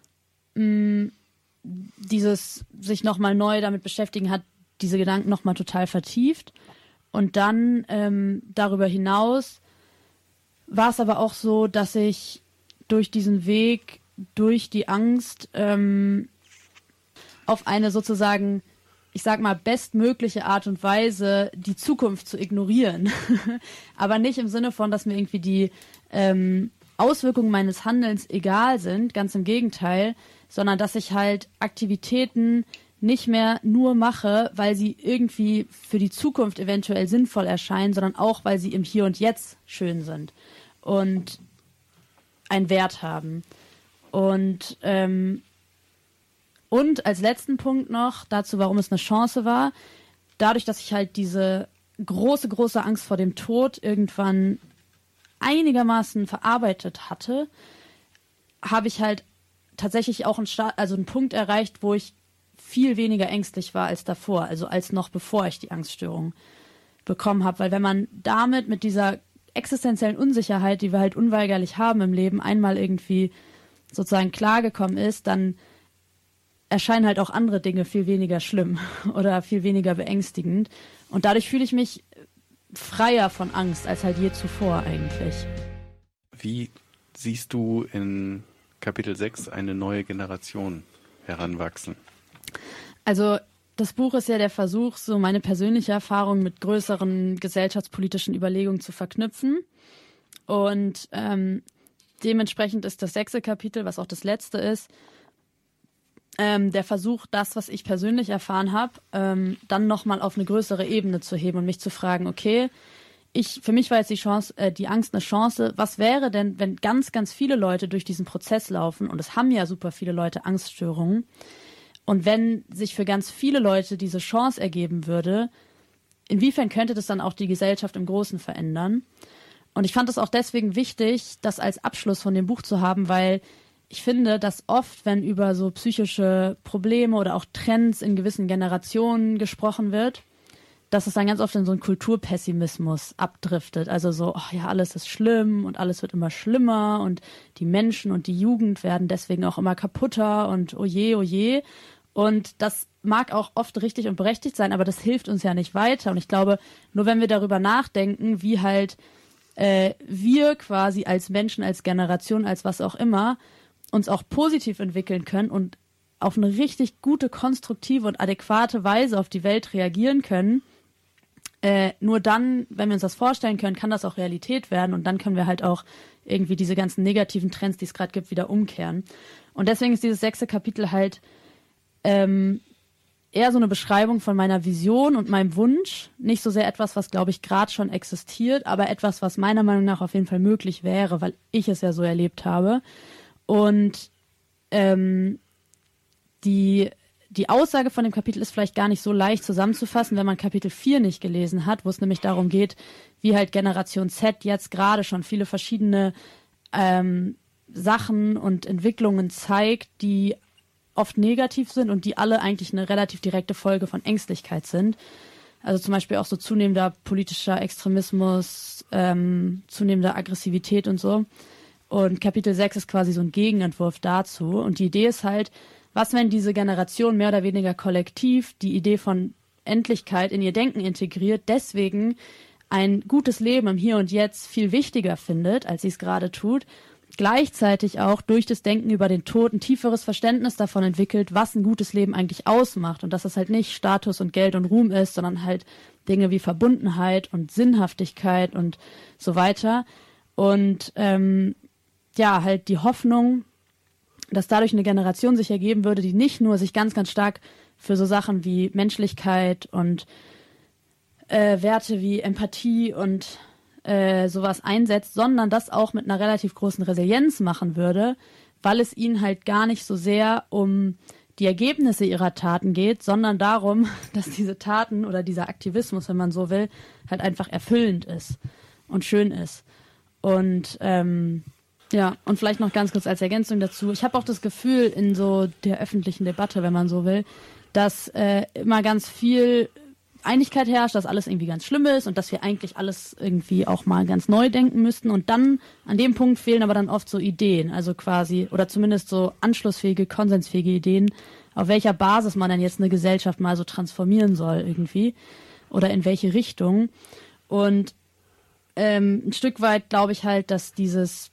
mh, dieses sich nochmal neu damit beschäftigen hat diese Gedanken nochmal total vertieft. Und dann ähm, darüber hinaus war es aber auch so, dass ich durch diesen Weg, durch die Angst ähm, auf eine sozusagen, ich sag mal, bestmögliche Art und Weise die Zukunft zu ignorieren. Aber nicht im Sinne von, dass mir irgendwie die ähm, Auswirkungen meines Handelns egal sind, ganz im Gegenteil, sondern dass ich halt Aktivitäten nicht mehr nur mache, weil sie irgendwie für die Zukunft eventuell sinnvoll erscheinen, sondern auch, weil sie im Hier und Jetzt schön sind und einen Wert haben. Und, ähm, und als letzten Punkt noch dazu, warum es eine Chance war, dadurch, dass ich halt diese große, große Angst vor dem Tod irgendwann einigermaßen verarbeitet hatte, habe ich halt tatsächlich auch einen, Start, also einen Punkt erreicht, wo ich viel weniger ängstlich war als davor, also als noch bevor ich die Angststörung bekommen habe. Weil wenn man damit mit dieser existenziellen Unsicherheit, die wir halt unweigerlich haben im Leben, einmal irgendwie sozusagen klargekommen ist, dann erscheinen halt auch andere Dinge viel weniger schlimm oder viel weniger beängstigend. Und dadurch fühle ich mich freier von Angst als halt je zuvor eigentlich. Wie siehst du in Kapitel sechs eine neue Generation heranwachsen? Also das Buch ist ja der Versuch, so meine persönliche Erfahrung mit größeren gesellschaftspolitischen Überlegungen zu verknüpfen. Und ähm, dementsprechend ist das sechste Kapitel, was auch das letzte ist, ähm, der Versuch, das, was ich persönlich erfahren habe, ähm, dann nochmal auf eine größere Ebene zu heben und mich zu fragen, okay, ich, für mich war jetzt die Chance, äh, die Angst eine Chance. Was wäre denn, wenn ganz, ganz viele Leute durch diesen Prozess laufen, und es haben ja super viele Leute Angststörungen, und wenn sich für ganz viele Leute diese Chance ergeben würde, inwiefern könnte das dann auch die Gesellschaft im Großen verändern? Und ich fand es auch deswegen wichtig, das als Abschluss von dem Buch zu haben, weil ich finde, dass oft, wenn über so psychische Probleme oder auch Trends in gewissen Generationen gesprochen wird, dass es dann ganz oft in so einen Kulturpessimismus abdriftet. Also so, ach ja, alles ist schlimm und alles wird immer schlimmer und die Menschen und die Jugend werden deswegen auch immer kaputter und oje, oje. Und das mag auch oft richtig und berechtigt sein, aber das hilft uns ja nicht weiter. Und ich glaube, nur wenn wir darüber nachdenken, wie halt äh, wir quasi als Menschen, als Generation, als was auch immer, uns auch positiv entwickeln können und auf eine richtig gute, konstruktive und adäquate Weise auf die Welt reagieren können, äh, nur dann, wenn wir uns das vorstellen können, kann das auch Realität werden und dann können wir halt auch irgendwie diese ganzen negativen Trends, die es gerade gibt, wieder umkehren. Und deswegen ist dieses sechste Kapitel halt ähm, eher so eine Beschreibung von meiner Vision und meinem Wunsch. Nicht so sehr etwas, was, glaube ich, gerade schon existiert, aber etwas, was meiner Meinung nach auf jeden Fall möglich wäre, weil ich es ja so erlebt habe. Und ähm, die, die Aussage von dem Kapitel ist vielleicht gar nicht so leicht zusammenzufassen, wenn man Kapitel vier nicht gelesen hat, wo es nämlich darum geht, wie halt Generation Z jetzt gerade schon viele verschiedene ähm, Sachen und Entwicklungen zeigt, die oft negativ sind und die alle eigentlich eine relativ direkte Folge von Ängstlichkeit sind. Also zum Beispiel auch so zunehmender politischer Extremismus, ähm, zunehmender Aggressivität und so. Und Kapitel sechs ist quasi so ein Gegenentwurf dazu. Und die Idee ist halt, was, wenn diese Generation mehr oder weniger kollektiv die Idee von Endlichkeit in ihr Denken integriert, deswegen ein gutes Leben im Hier und Jetzt viel wichtiger findet, als sie es gerade tut, gleichzeitig auch durch das Denken über den Tod ein tieferes Verständnis davon entwickelt, was ein gutes Leben eigentlich ausmacht und dass es halt nicht Status und Geld und Ruhm ist, sondern halt Dinge wie Verbundenheit und Sinnhaftigkeit und so weiter. Und ähm, ja, halt die Hoffnung, dass dadurch eine Generation sich ergeben würde, die nicht nur sich ganz, ganz stark für so Sachen wie Menschlichkeit und äh, Werte wie Empathie und äh, sowas einsetzt, sondern das auch mit einer relativ großen Resilienz machen würde, weil es ihnen halt gar nicht so sehr um die Ergebnisse ihrer Taten geht, sondern darum, dass diese Taten oder dieser Aktivismus, wenn man so will, halt einfach erfüllend ist und schön ist. Und ähm, ja, und vielleicht noch ganz kurz als Ergänzung dazu. Ich habe auch das Gefühl in so der öffentlichen Debatte, wenn man so will, dass äh, immer ganz viel Einigkeit herrscht, dass alles irgendwie ganz schlimm ist und dass wir eigentlich alles irgendwie auch mal ganz neu denken müssten. Und dann, an dem Punkt fehlen aber dann oft so Ideen, also quasi, oder zumindest so anschlussfähige, konsensfähige Ideen, auf welcher Basis man dann jetzt eine Gesellschaft mal so transformieren soll irgendwie oder in welche Richtung. Und ähm, ein Stück weit glaube ich halt, dass dieses,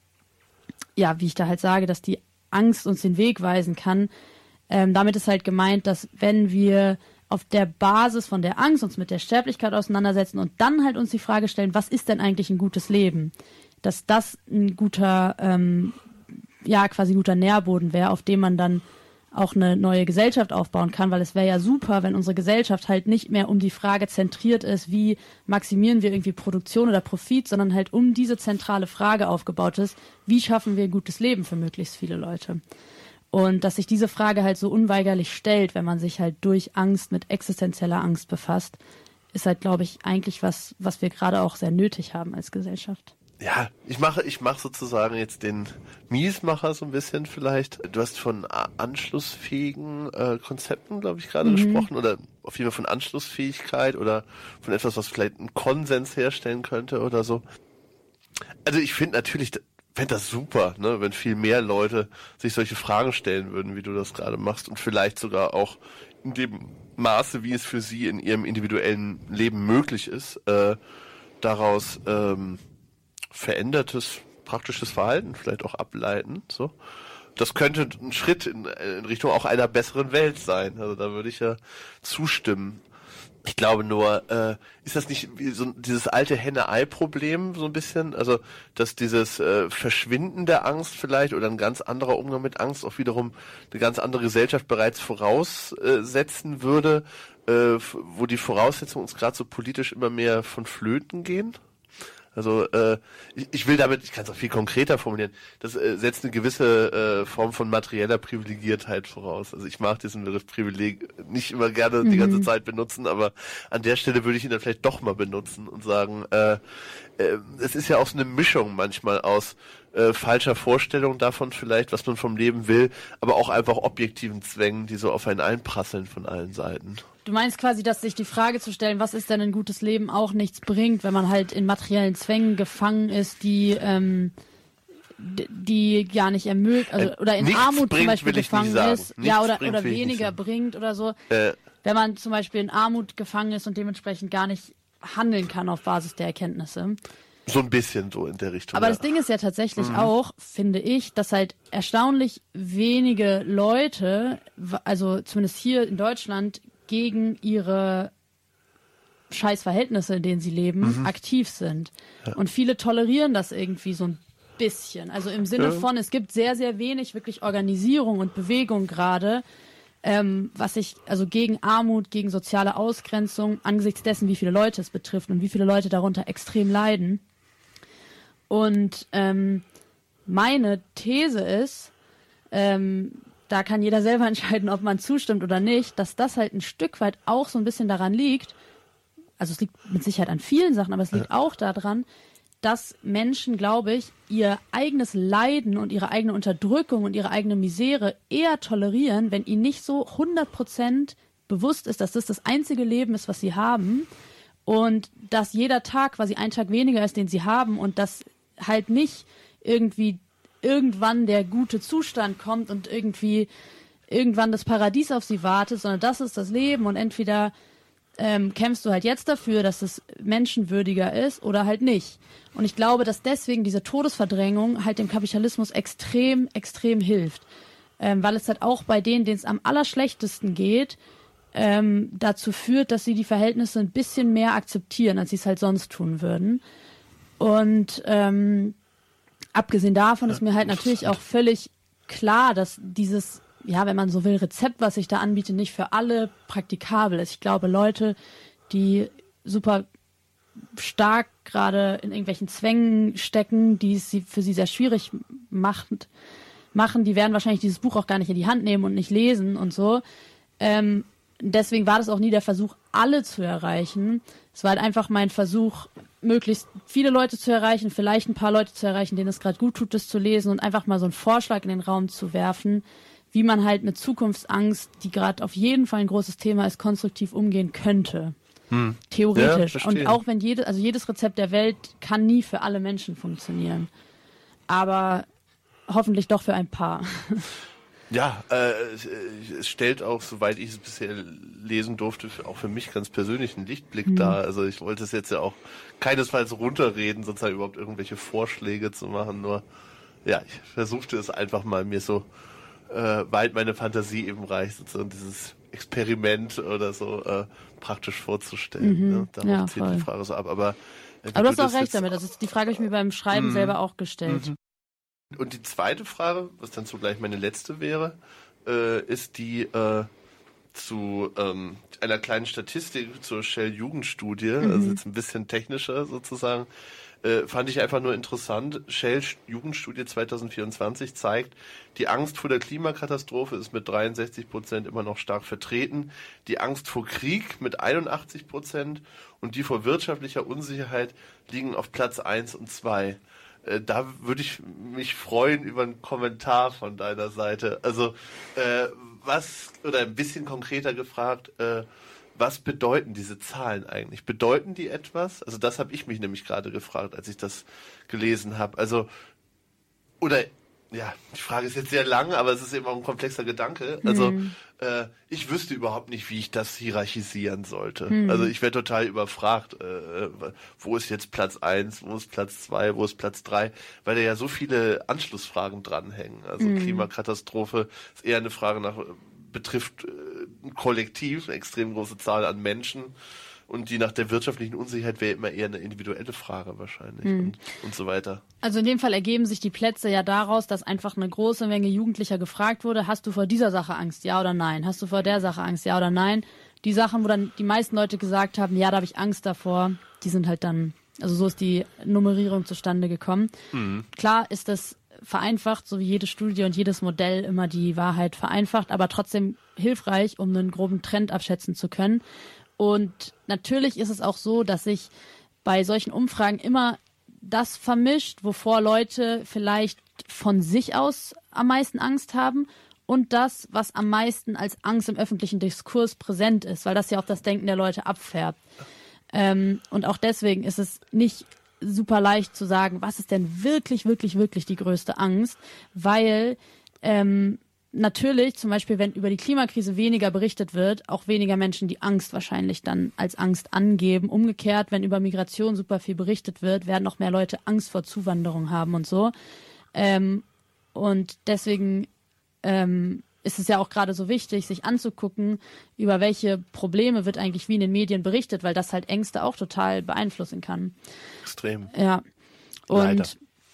ja, wie ich da halt sage, dass die Angst uns den Weg weisen kann. Ähm, damit ist halt gemeint, dass wenn wir auf der Basis von der Angst uns mit der Sterblichkeit auseinandersetzen und dann halt uns die Frage stellen, was ist denn eigentlich ein gutes Leben? Dass das ein guter, ähm, ja, quasi guter Nährboden wäre, auf dem man dann auch eine neue Gesellschaft aufbauen kann, weil es wäre ja super, wenn unsere Gesellschaft halt nicht mehr um die Frage zentriert ist, wie maximieren wir irgendwie Produktion oder Profit, sondern halt um diese zentrale Frage aufgebaut ist, wie schaffen wir ein gutes Leben für möglichst viele Leute? Und dass sich diese Frage halt so unweigerlich stellt, wenn man sich halt durch Angst mit existenzieller Angst befasst, ist halt, glaube ich, eigentlich was, was wir gerade auch sehr nötig haben als Gesellschaft. Ja, ich mache, ich mache sozusagen jetzt den Miesmacher so ein bisschen vielleicht. Du hast von anschlussfähigen äh, Konzepten, glaube ich, gerade mhm. gesprochen, oder auf jeden Fall von Anschlussfähigkeit oder von etwas, was vielleicht einen Konsens herstellen könnte oder so. Also ich finde natürlich, fände das super, ne, wenn viel mehr Leute sich solche Fragen stellen würden, wie du das gerade machst und vielleicht sogar auch in dem Maße, wie es für sie in ihrem individuellen Leben möglich ist, äh, daraus ähm, verändertes praktisches Verhalten vielleicht auch ableiten. So, das könnte ein Schritt in, in Richtung auch einer besseren Welt sein. Also da würde ich ja zustimmen. Ich glaube nur, äh, ist das nicht wie so dieses alte Henne-Ei-Problem so ein bisschen? Also, dass dieses äh, Verschwinden der Angst vielleicht oder ein ganz anderer Umgang mit Angst auch wiederum eine ganz andere Gesellschaft bereits voraussetzen würde, äh, wo die Voraussetzungen uns gerade so politisch immer mehr von Flöten gehen? Also äh, ich, ich will damit, ich kann es auch viel konkreter formulieren, das äh, setzt eine gewisse äh, Form von materieller Privilegiertheit voraus. Also ich mag diesen Begriff Privileg nicht immer gerne mhm. die ganze Zeit benutzen, aber an der Stelle würde ich ihn dann vielleicht doch mal benutzen und sagen, äh, äh, es ist ja auch so eine Mischung manchmal aus äh, falscher Vorstellung davon vielleicht, was man vom Leben will, aber auch einfach objektiven Zwängen, die so auf einen einprasseln von allen Seiten. Du meinst quasi, dass sich die Frage zu stellen, was ist denn ein gutes Leben, auch nichts bringt, wenn man halt in materiellen Zwängen gefangen ist, die ähm, die gar nicht ermöglichen, also oder in nichts Armut bringt, zum Beispiel gefangen ist, nichts ja oder bringt, oder weniger bringt oder so. Äh. Wenn man zum Beispiel in Armut gefangen ist und dementsprechend gar nicht handeln kann auf Basis der Erkenntnisse. So ein bisschen so in der Richtung. Aber ja. das Ding ist ja tatsächlich mhm. auch, finde ich, dass halt erstaunlich wenige Leute, also zumindest hier in Deutschland, gegen ihre Scheißverhältnisse, in denen sie leben, mhm. aktiv sind. Ja. Und viele tolerieren das irgendwie so ein bisschen. Also im Sinne ja. von, es gibt sehr, sehr wenig wirklich Organisierung und Bewegung gerade, ähm, was sich also gegen Armut, gegen soziale Ausgrenzung, angesichts dessen, wie viele Leute es betrifft und wie viele Leute darunter extrem leiden. Und ähm, meine These ist, ähm, da kann jeder selber entscheiden, ob man zustimmt oder nicht, dass das halt ein Stück weit auch so ein bisschen daran liegt, also es liegt mit Sicherheit an vielen Sachen, aber es liegt ja. auch daran, dass Menschen, glaube ich, ihr eigenes Leiden und ihre eigene Unterdrückung und ihre eigene Misere eher tolerieren, wenn ihnen nicht so hundert Prozent bewusst ist, dass das das einzige Leben ist, was sie haben und dass jeder Tag quasi ein Tag weniger ist, den sie haben und dass halt nicht irgendwie irgendwann der gute Zustand kommt und irgendwie irgendwann das Paradies auf sie wartet, sondern das ist das Leben und entweder ähm, kämpfst du halt jetzt dafür, dass es menschenwürdiger ist oder halt nicht. Und ich glaube, dass deswegen diese Todesverdrängung halt dem Kapitalismus extrem, extrem hilft. Ähm, weil es halt auch bei denen, denen es am allerschlechtesten geht, ähm, dazu führt, dass sie die Verhältnisse ein bisschen mehr akzeptieren, als sie es halt sonst tun würden. Und ähm, abgesehen davon ist mir halt natürlich auch völlig klar, dass dieses, ja, wenn man so will, Rezept, was ich da anbiete, nicht für alle praktikabel ist. Ich glaube, Leute, die super stark gerade in irgendwelchen Zwängen stecken, die es für sie sehr schwierig macht, machen, die werden wahrscheinlich dieses Buch auch gar nicht in die Hand nehmen und nicht lesen und so. Ähm, deswegen war das auch nie der Versuch, alle zu erreichen. Es war halt einfach mein Versuch, möglichst viele Leute zu erreichen, vielleicht ein paar Leute zu erreichen, denen es gerade gut tut, das zu lesen und einfach mal so einen Vorschlag in den Raum zu werfen, wie man halt mit Zukunftsangst, die gerade auf jeden Fall ein großes Thema ist, konstruktiv umgehen könnte. Hm. Theoretisch. Ja, und auch wenn jede, also jedes Rezept der Welt kann nie für alle Menschen funktionieren. Aber hoffentlich doch für ein paar. Ja, äh, es stellt auch, soweit ich es bisher lesen durfte, auch für mich ganz persönlich einen Lichtblick mhm. dar. Also ich wollte es jetzt ja auch keinesfalls runterreden, sozusagen überhaupt irgendwelche Vorschläge zu machen. Nur, ja, ich versuchte es einfach mal mir so äh, weit meine Fantasie eben reicht, sozusagen dieses Experiment oder so äh, praktisch vorzustellen. Mhm. Ne? Darauf ja, zielt die Frage so ab. Aber, äh, Aber du hast auch recht damit. Also die Frage habe ich mir beim Schreiben mhm. selber auch gestellt. Mhm. Und die zweite Frage, was dann zugleich meine letzte wäre, äh, ist die äh, zu ähm, einer kleinen Statistik zur Shell-Jugendstudie, mhm. also jetzt ein bisschen technischer sozusagen, äh, fand ich einfach nur interessant. Shell-Jugendstudie zwanzig vierundzwanzig zeigt, die Angst vor der Klimakatastrophe ist mit dreiundsechzig Prozent immer noch stark vertreten, die Angst vor Krieg mit einundachtzig Prozent und die vor wirtschaftlicher Unsicherheit liegen auf Platz eins und zwei. Da würde ich mich freuen über einen Kommentar von deiner Seite. Also äh, was, oder ein bisschen konkreter gefragt, äh, was bedeuten diese Zahlen eigentlich? Bedeuten die etwas? Also das habe ich mich nämlich gerade gefragt, als ich das gelesen habe. Also, oder, ja, die Frage ist jetzt sehr lang, aber es ist eben auch ein komplexer Gedanke. Also mhm. äh, ich wüsste überhaupt nicht, wie ich das hierarchisieren sollte. Mhm. Also ich wäre total überfragt, äh, wo ist jetzt Platz eins, wo ist Platz zwei, wo ist Platz drei, weil da ja so viele Anschlussfragen dranhängen. Also mhm. Klimakatastrophe ist eher eine Frage nach, betrifft äh, ein Kollektiv, eine extrem große Zahl an Menschen. Und die nach der wirtschaftlichen Unsicherheit wäre immer eher eine individuelle Frage wahrscheinlich mhm. und, und so weiter. Also in dem Fall ergeben sich die Plätze ja daraus, dass einfach eine große Menge Jugendlicher gefragt wurde, hast du vor dieser Sache Angst, ja oder nein? Hast du vor der Sache Angst, ja oder nein? Die Sachen, wo dann die meisten Leute gesagt haben, ja, da habe ich Angst davor, die sind halt dann, also so ist die Nummerierung zustande gekommen. Mhm. Klar ist das vereinfacht, so wie jede Studie und jedes Modell immer die Wahrheit vereinfacht, aber trotzdem hilfreich, um einen groben Trend abschätzen zu können. Und natürlich ist es auch so, dass sich bei solchen Umfragen immer das vermischt, wovor Leute vielleicht von sich aus am meisten Angst haben und das, was am meisten als Angst im öffentlichen Diskurs präsent ist, weil das ja auch das Denken der Leute abfärbt. Ähm, und auch deswegen ist es nicht super leicht zu sagen, was ist denn wirklich, wirklich, wirklich die größte Angst, weil ähm, natürlich, zum Beispiel, wenn über die Klimakrise weniger berichtet wird, auch weniger Menschen die Angst wahrscheinlich dann als Angst angeben. Umgekehrt, wenn über Migration super viel berichtet wird, werden noch mehr Leute Angst vor Zuwanderung haben und so. Ähm, und deswegen ähm, ist es ja auch gerade so wichtig, sich anzugucken, über welche Probleme wird eigentlich wie in den Medien berichtet, weil das halt Ängste auch total beeinflussen kann. Extrem. Ja. Und Leider.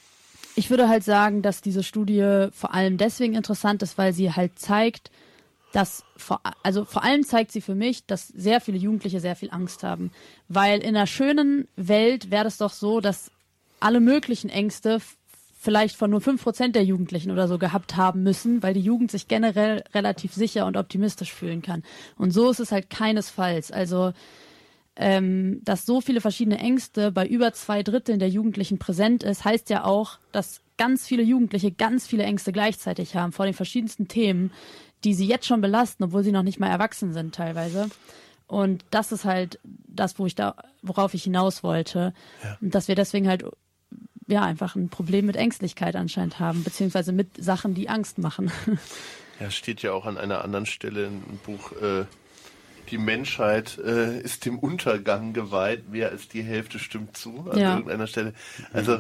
Ich würde halt sagen, dass diese Studie vor allem deswegen interessant ist, weil sie halt zeigt, dass vor, also vor allem zeigt sie für mich, dass sehr viele Jugendliche sehr viel Angst haben. Weil in einer schönen Welt wäre es doch so, dass alle möglichen Ängste vielleicht von nur fünf Prozent der Jugendlichen oder so gehabt haben müssen, weil die Jugend sich generell relativ sicher und optimistisch fühlen kann. Und so ist es halt keinesfalls. Also Ähm, dass so viele verschiedene Ängste bei über zwei Dritteln der Jugendlichen präsent ist, heißt ja auch, dass ganz viele Jugendliche ganz viele Ängste gleichzeitig haben vor den verschiedensten Themen, die sie jetzt schon belasten, obwohl sie noch nicht mal erwachsen sind teilweise. Und das ist halt das, wo ich da, worauf ich hinaus wollte. Ja. Und dass wir deswegen halt ja einfach ein Problem mit Ängstlichkeit anscheinend haben, beziehungsweise mit Sachen, die Angst machen. Ja, steht ja auch an einer anderen Stelle im Buch, äh, die Menschheit äh, ist dem Untergang geweiht, mehr als die Hälfte stimmt zu an ja. irgendeiner Stelle. Also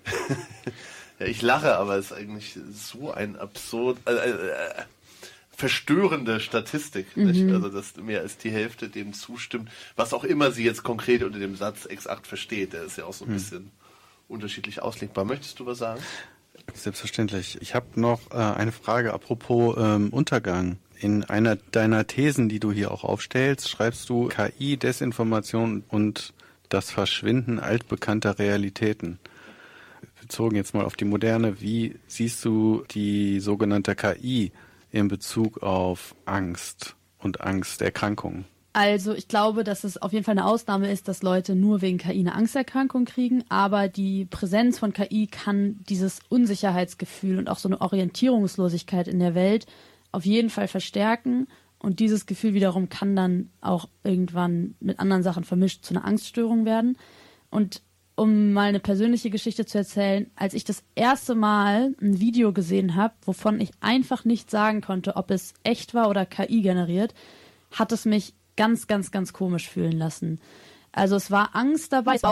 ja, ich lache, aber es ist eigentlich so ein absurd, äh, äh, verstörende Statistik, mhm. nicht? Also dass mehr als die Hälfte dem zustimmt, was auch immer sie jetzt konkret unter dem Satz exakt versteht, der ist ja auch so ein mhm. bisschen unterschiedlich auslegbar. Möchtest du was sagen? Selbstverständlich. Ich habe noch äh, eine Frage apropos ähm, Untergang. In einer deiner Thesen, die du hier auch aufstellst, schreibst du K I, Desinformation und das Verschwinden altbekannter Realitäten. bezogen jetzt mal auf die Moderne, wie siehst du die sogenannte K I in Bezug auf Angst und Angsterkrankungen? Also ich glaube, dass es auf jeden Fall eine Ausnahme ist, dass Leute nur wegen K I eine Angsterkrankung kriegen, aber die Präsenz von K I kann dieses Unsicherheitsgefühl und auch so eine Orientierungslosigkeit in der Welt auf jeden Fall verstärken und dieses Gefühl wiederum kann dann auch irgendwann mit anderen Sachen vermischt zu einer Angststörung werden. Und um mal eine persönliche Geschichte zu erzählen, als ich das erste Mal ein Video gesehen habe, wovon ich einfach nicht sagen konnte, ob es echt war oder K I generiert, hat es mich ganz, ganz, ganz komisch fühlen lassen. Also es war Angst dabei, es war